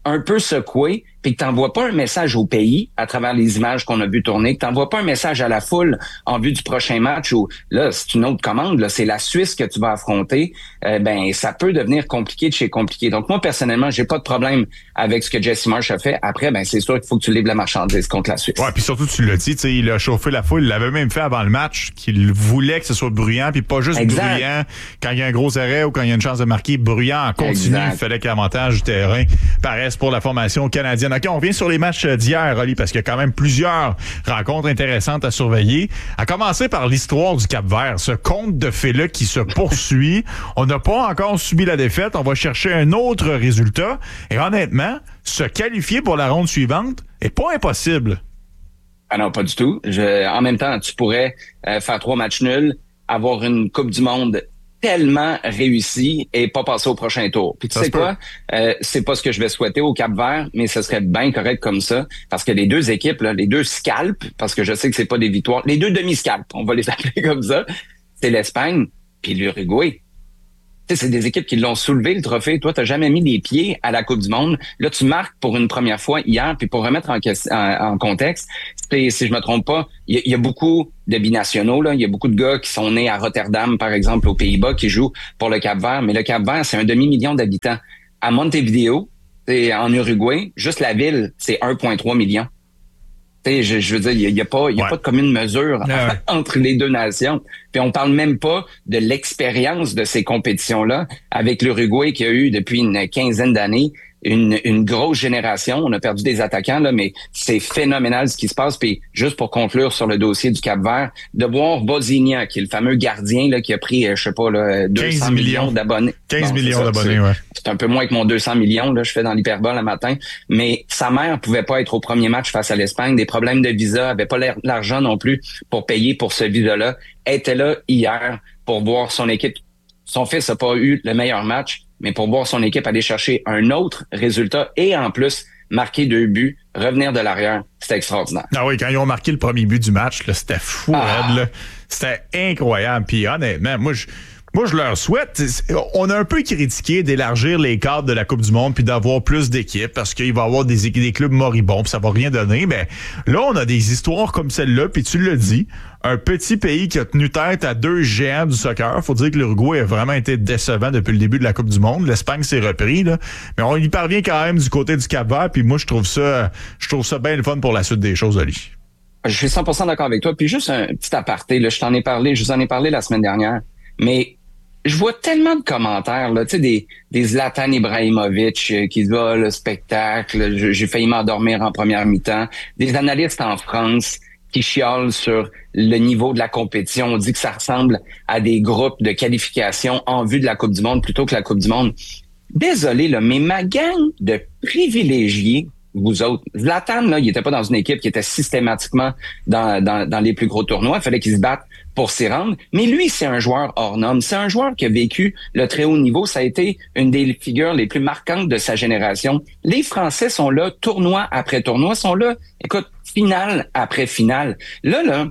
un peu secoué, puis que t'envoies pas un message au pays à travers les images qu'on a vu tourner, que t'envoies pas un message à la foule en vue du prochain match où, là, c'est une autre commande, là, c'est la Suisse que tu vas affronter, ben, ça peut devenir compliqué de chez compliqué. Donc, moi, personnellement, j'ai pas de problème avec ce que Jesse Marsh a fait. Après, ben, c'est sûr qu'il faut que tu livres la marchandise contre la Suisse. Ouais, puis surtout, tu l'as dit, tu sais, il a chauffé la foule, il l'avait même fait avant le match, qu'il voulait que ce soit bruyant, puis pas juste bruyant quand il y a un gros arrêt ou quand il y a une chance de marquer, bruyant en continu. Il fallait que l'avantage du terrain paraisse pour la formation canadienne. OK, on revient sur les matchs d'hier, Oli, parce qu'il y a quand même plusieurs rencontres intéressantes à surveiller. À commencer par l'histoire du Cap-Vert, ce conte de fées-là qui se poursuit. On n'a pas encore subi la défaite. On va chercher un autre résultat. Et honnêtement, se qualifier pour la ronde suivante est pas impossible. Ah non, pas du tout. En même temps, tu pourrais faire 3 matchs nuls, avoir une Coupe du Monde tellement réussi et pas passer au prochain tour. Puis tu sais quoi? C'est pas ce que je vais souhaiter au Cap-Vert, mais ce serait bien correct comme ça, parce que les deux équipes, là, les deux scalpes, parce que je sais que c'est pas des victoires, les deux demi-scalpes, on va les appeler comme ça, c'est l'Espagne puis l'Uruguay. Tu sais, c'est des équipes qui l'ont soulevé, le trophée. Toi, t'as jamais mis les pieds à la Coupe du Monde. Là, tu marques pour une première fois hier, puis pour remettre en contexte, si je me trompe pas, il y a beaucoup de binationaux, là. Il y a beaucoup de gars qui sont nés à Rotterdam, par exemple, aux Pays-Bas, qui jouent pour le Cap-Vert. Mais le Cap-Vert, c'est 1 demi-million d'habitants. À Montevideo, en Uruguay, juste la ville, c'est 1,3 million. Je veux dire, il y a pas de commune mesure entre les deux nations. Puis on parle même pas de l'expérience de ces compétitions-là avec l'Uruguay qui a eu depuis une quinzaine d'années une grosse génération. On a perdu des attaquants, là, mais c'est phénoménal ce qui se passe. Puis juste pour conclure sur le dossier du Cap-Vert, de voir Bosigna, qui est le fameux gardien là, qui a pris, je sais pas, là, 200 millions d'abonnés. 15 millions d'abonnés, ouais. C'est un peu moins que mon 200 millions, là, je fais dans l'hyperbole le matin. Mais sa mère pouvait pas être au premier match face à l'Espagne. Des problèmes de visa, avait pas l'argent non plus pour payer pour ce visa-là. Elle était là hier pour voir son équipe. Son fils a pas eu le meilleur match, mais pour voir son équipe aller chercher un autre résultat et en plus marquer 2 buts, revenir de l'arrière, c'était extraordinaire. Ah oui, quand ils ont marqué le premier but du match, là, c'était fou, raide, là. C'était incroyable. Puis honnêtement, moi, je leur souhaite. On a un peu critiqué d'élargir les cadres de la Coupe du Monde puis d'avoir plus d'équipes parce qu'il va y avoir des clubs moribonds puis ça va rien donner. Mais là, on a des histoires comme celle-là puis tu l'as dit, un petit pays qui a tenu tête à 2 géants du soccer. Faut dire que l'Uruguay a vraiment été décevant depuis le début de la Coupe du Monde. L'Espagne s'est repris, là. Mais on y parvient quand même du côté du Cap-Vert puis moi, je trouve ça bien le fun pour la suite des choses, Oli. Je suis 100% d'accord avec toi. Puis juste un petit aparté, là, je vous en ai parlé la semaine dernière. Mais je vois tellement de commentaires, là, tu sais, des Zlatan Ibrahimovic qui disent le spectacle, j'ai failli m'endormir en première mi-temps, des analystes en France qui chiolent sur le niveau de la compétition. On dit que ça ressemble à des groupes de qualification en vue de la Coupe du Monde plutôt que la Coupe du Monde. Désolé, là, mais ma gang de privilégiés, vous autres, Zlatan, là, il était pas dans une équipe qui était systématiquement dans les plus gros tournois. Il fallait qu'il se batte pour s'y rendre. Mais lui, c'est un joueur hors norme. C'est un joueur qui a vécu le très haut niveau. Ça a été une des figures les plus marquantes de sa génération. Les Français sont là, tournoi après tournoi, sont là, écoute, finale après finale. Là,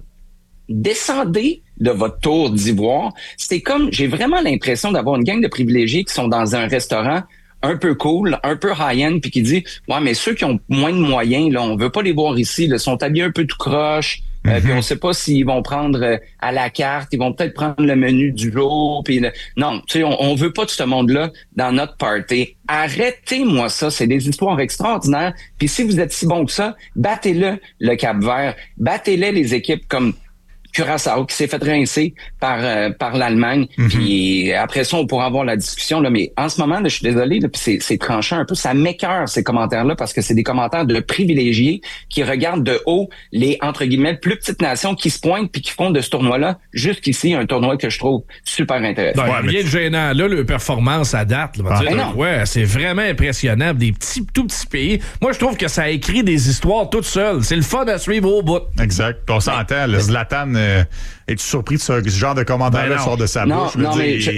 descendez de votre tour d'ivoire. C'est comme, j'ai vraiment l'impression d'avoir une gang de privilégiés qui sont dans un restaurant un peu cool, un peu high-end, puis qui dit « Ouais, mais ceux qui ont moins de moyens, là, on veut pas les voir ici, là, sont habillés un peu tout croche, puis on sait pas s'ils vont prendre à la carte, ils vont peut-être prendre le menu du jour, puis non, tu sais, on veut pas de ce monde-là dans notre party. Arrêtez-moi ça, c'est des histoires extraordinaires, puis si vous êtes si bon que ça, battez-le Cap-Vert, battez-les les équipes comme Curaçao qui s'est fait rincer par l'Allemagne. Puis après ça, on pourra avoir la discussion. Là, mais en ce moment, là, je suis désolé, là, puis c'est tranchant un peu. Ça m'écœure ces commentaires-là parce que c'est des commentaires de privilégiés qui regardent de haut les, entre guillemets, plus petites nations qui se pointent puis qui font de ce tournoi-là jusqu'ici un tournoi que je trouve super intéressant. Ouais, rien de gênant. Là, le performance à date, là, ouais, c'est vraiment impressionnant. Des tout petits pays. Moi, je trouve que ça écrit des histoires toutes seules. C'est le fun à suivre au bout. Exact. On s'entend. Le Zlatan... es-tu surpris de ce genre de commentaire-là sort de sa bouche? Non,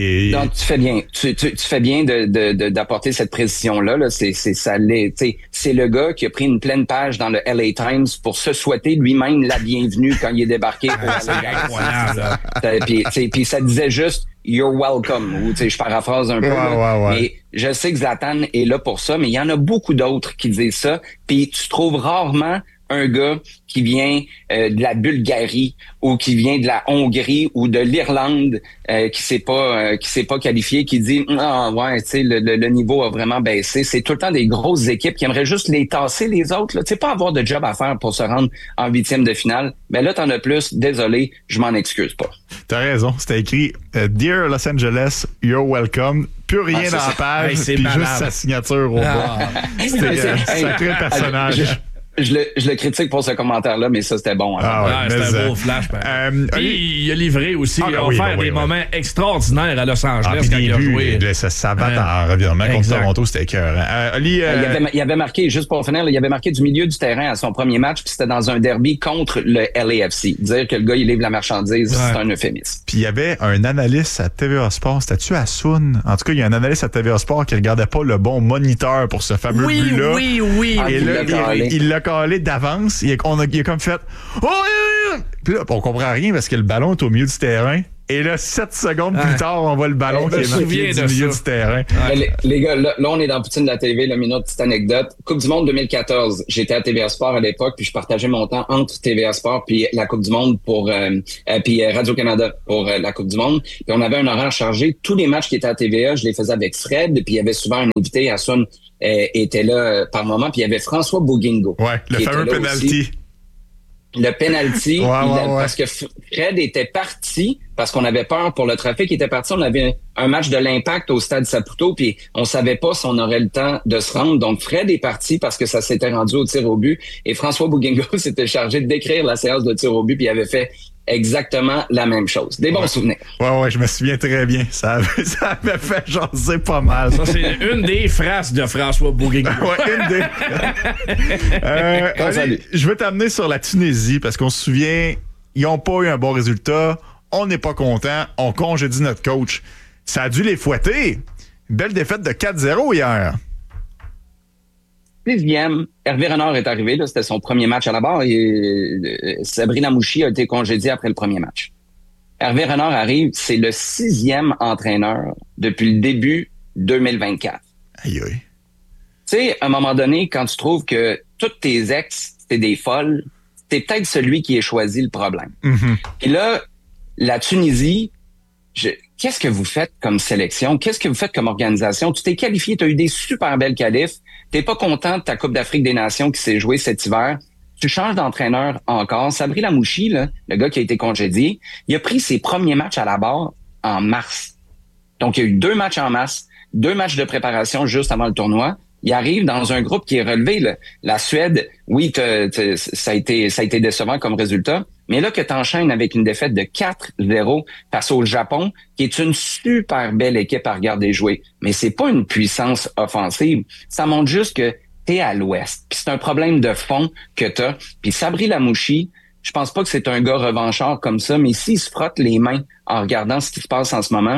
tu fais bien. Tu fais bien d'apporter cette précision-là. Là. C'est le gars qui a pris une pleine page dans le LA Times pour se souhaiter lui-même la bienvenue quand il est débarqué. Puis ça disait juste you're welcome. Ou, je paraphrase un peu. Ouais. Mais je sais que Zlatan est là pour ça, mais il y en a beaucoup d'autres qui disent ça. Puis tu trouves rarement un gars qui vient de la Bulgarie ou qui vient de la Hongrie ou de l'Irlande qui s'est pas qualifié, qui dit le niveau a vraiment baissé. C'est tout le temps des grosses équipes qui aimeraient juste les tasser les autres. Tu sais, pas avoir de job à faire pour se rendre en 8e de finale. Mais là, t'en as plus. Désolé, je m'en excuse pas. T'as raison. C'était écrit Dear Los Angeles, you're welcome. Plus rien dans la page, puis juste sa signature au bas. C'était un sacré personnage. Je le critique pour ce commentaire-là, mais ça, c'était bon. C'était un beau flash. Il a livré aussi. Il a offert des moments extraordinaires à Los Angeles quand il a joué. Ça bat en revirement contre Toronto, c'était écœurant. Il avait marqué, juste pour finir, il avait marqué du milieu du terrain à son premier match, puis c'était dans un derby contre le LAFC. Dire que le gars, il livre la marchandise, c'est un euphémisme. Puis il y avait un analyste à TVA Sport, c'était-tu Assoun? En tout cas, il y a un analyste à TVA Sport qui regardait pas le bon moniteur pour ce fameux but-là. Oui. Et là, il l'a calé d'avance. Il a comme fait Puis là, on comprend rien parce que le ballon est au milieu du terrain. Et là, 7 secondes plus tard, on voit le ballon qui est marqué du milieu du terrain. Les gars, là, on est dans Poutine de la TV, là, mais une autre petite anecdote. Coupe du Monde 2014, j'étais à TVA Sport à l'époque, puis je partageais mon temps entre TVA Sport puis la Coupe du Monde puis Radio-Canada pour la Coupe du Monde. Puis on avait un horaire chargé. Tous les matchs qui étaient à TVA, je les faisais avec Fred, puis il y avait souvent un invité, Assoun était là par moment, puis il y avait François Bouguingo. Ouais, le fameux penalty. Le penalty, parce que Fred était parti, parce qu'on avait peur pour le trafic, il était parti, on avait un match de l'Impact au Stade Saputo, puis on savait pas si on aurait le temps de se rendre. Donc Fred est parti parce que ça s'était rendu au tir au but, et François Bouguingo s'était chargé de décrire la séance de tir au but, puis il avait fait exactement la même chose. Des bons souvenirs. Ouais, je me souviens très bien. Ça avait fait jaser pas mal. Ça, c'est une des phrases de François Bouguingo. Une des. Je veux t'amener sur la Tunisie parce qu'on se souvient, ils n'ont pas eu un bon résultat. On n'est pas content. On congédie notre coach. Ça a dû les fouetter. Une belle défaite de 4-0 hier. 6e, Hervé Renard est arrivé, là, c'était son premier match à la barre et Sabrina Mouchi a été congédiée après le premier match. Hervé Renard arrive, c'est le 6e entraîneur depuis le début 2024. Aïe. Tu sais, à un moment donné, quand tu trouves que toutes tes ex, c'est des folles, c'est peut-être celui qui est choisi le problème. Mm-hmm. Et là, la Tunisie, qu'est-ce que vous faites comme sélection? Qu'est-ce que vous faites comme organisation? Tu t'es qualifié, tu as eu des super belles qualifs. T'es pas content de ta Coupe d'Afrique des Nations qui s'est jouée cet hiver. Tu changes d'entraîneur encore. Sabri Lamouchi, là, le gars qui a été congédié, il a pris ses premiers matchs à la barre en mars. Donc, il y a eu 2 matchs en mars, 2 matchs de préparation juste avant le tournoi. Il arrive dans un groupe qui est relevé. Là. La Suède, oui, ça a été décevant comme résultat. Mais là que tu enchaînes avec une défaite de 4-0 face au Japon, qui est une super belle équipe à regarder jouer. Mais c'est pas une puissance offensive. Ça montre juste que t'es à l'ouest. Puis c'est un problème de fond que t'as. Puis Sabri Lamouchi, je pense pas que c'est un gars revanchard comme ça, mais s'il se frotte les mains en regardant ce qui se passe en ce moment,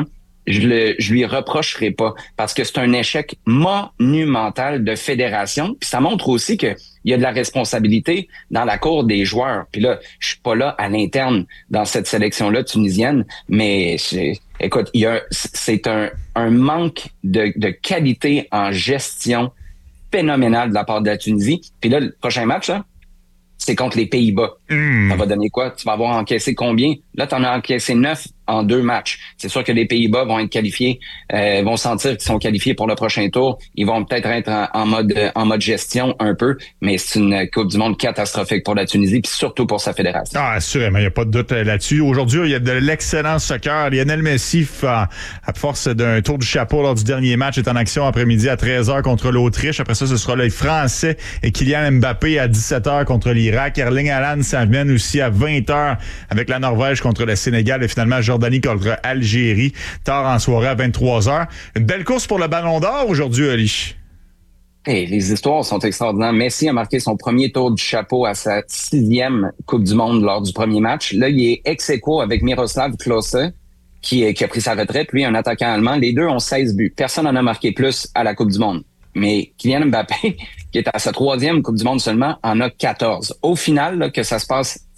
je lui reprocherai pas parce que c'est un échec monumental de fédération. Puis ça montre aussi que il y a de la responsabilité dans la cour des joueurs. Puis là, je suis pas là à l'interne dans cette sélection-là tunisienne, mais écoute, c'est un manque de qualité en gestion phénoménal de la part de la Tunisie. Puis là, le prochain match, là, c'est contre les Pays-Bas. Ça va donner quoi? Tu vas avoir encaissé combien? Là, tu en as encaissé 9 en 2 matchs. C'est sûr que les Pays-Bas vont être qualifiés, vont sentir qu'ils sont qualifiés pour le prochain tour. Ils vont peut-être être en mode gestion un peu, mais c'est une Coupe du Monde catastrophique pour la Tunisie, puis surtout pour sa fédération. Ah, assurément, il n'y a pas de doute là-dessus. Aujourd'hui, il y a de l'excellent soccer. Lionel Messi, à force d'un tour du chapeau lors du dernier match, est en action après-midi à 13h contre l'Autriche. Après ça, ce sera les Français et Kylian Mbappé à 17h contre l'Irak. Erling Haaland s'amène aussi à 20h avec la Norvège contre le Sénégal et finalement Jordanie contre Algérie, tard en soirée à 23h. Une belle course pour le Ballon d'Or aujourd'hui, Ali. Hey, les histoires sont extraordinaires. Messi a marqué son premier tour du chapeau à sa 6e Coupe du Monde lors du premier match. Là, il est ex-aequo avec Miroslav Klose, qui a pris sa retraite. Lui, un attaquant allemand. Les deux ont 16 buts. Personne n'en a marqué plus à la Coupe du Monde. Mais Kylian Mbappé, qui est à sa 3e Coupe du Monde seulement, en a 14. Au final, là, que ça se passe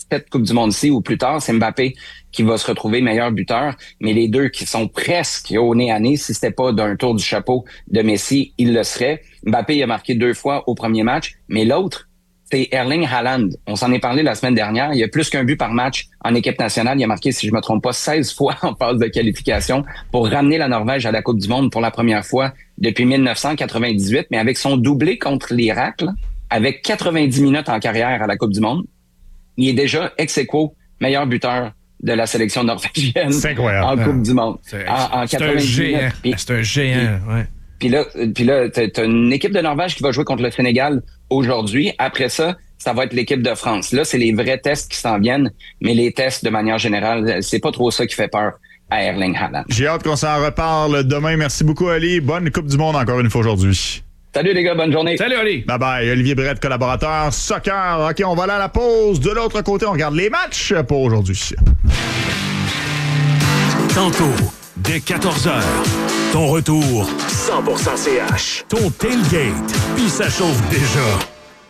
cette Coupe du Monde-ci ou plus tard, c'est Mbappé qui va se retrouver meilleur buteur. Mais les deux qui sont presque au nez à nez, si c'était pas d'un tour du chapeau de Messi, il le serait. Mbappé il a marqué 2 fois au premier match, mais l'autre, c'est Erling Haaland. On s'en est parlé la semaine dernière. Il y a plus qu'un but par match en équipe nationale. Il a marqué, si je me trompe pas, 16 fois en phase de qualification pour ramener la Norvège à la Coupe du Monde pour la première fois depuis 1998. Mais avec son doublé contre l'Irak, là, avec 90 minutes en carrière à la Coupe du Monde, il est déjà ex-aequo meilleur buteur de la sélection norvégienne en Coupe du Monde. En 90 minutes. C'est un géant, ouais. Puis là, t'as une équipe de Norvège qui va jouer contre le Sénégal aujourd'hui. Après ça, ça va être l'équipe de France. Là, c'est les vrais tests qui s'en viennent, mais les tests, de manière générale, c'est pas trop ça qui fait peur à Erling Haaland. J'ai hâte qu'on s'en reparle demain. Merci beaucoup, Ali. Bonne Coupe du Monde encore une fois aujourd'hui. Salut les gars, bonne journée. Salut Ali. Bye bye. Olivier Brett, collaborateur soccer. OK, on va aller à la pause. De l'autre côté, on regarde les matchs pour aujourd'hui. Tantôt, dès 14h, ton retour 100% CH. Ton tailgate, puis ça chauffe déjà.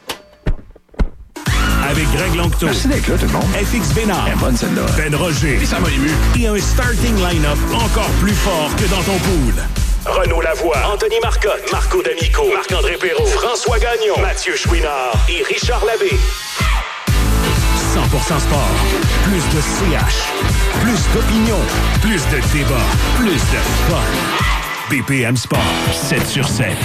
Avec Greg Longto. Merci d'être là, tout le monde. FX Bénard. Bonne celle-là. Ben Roger. Et ça m'a ému. Et un starting line-up encore plus fort que dans ton pool. Renaud Lavoie, Anthony Marcotte, Marco D'Amico, Marc-André Perrault, François Gagnon, Mathieu Chouinard et Richard Labbé. 100% sport. Plus de CH. Plus d'opinion. Plus de débat. Plus de fun. BPM Sport. 7/7.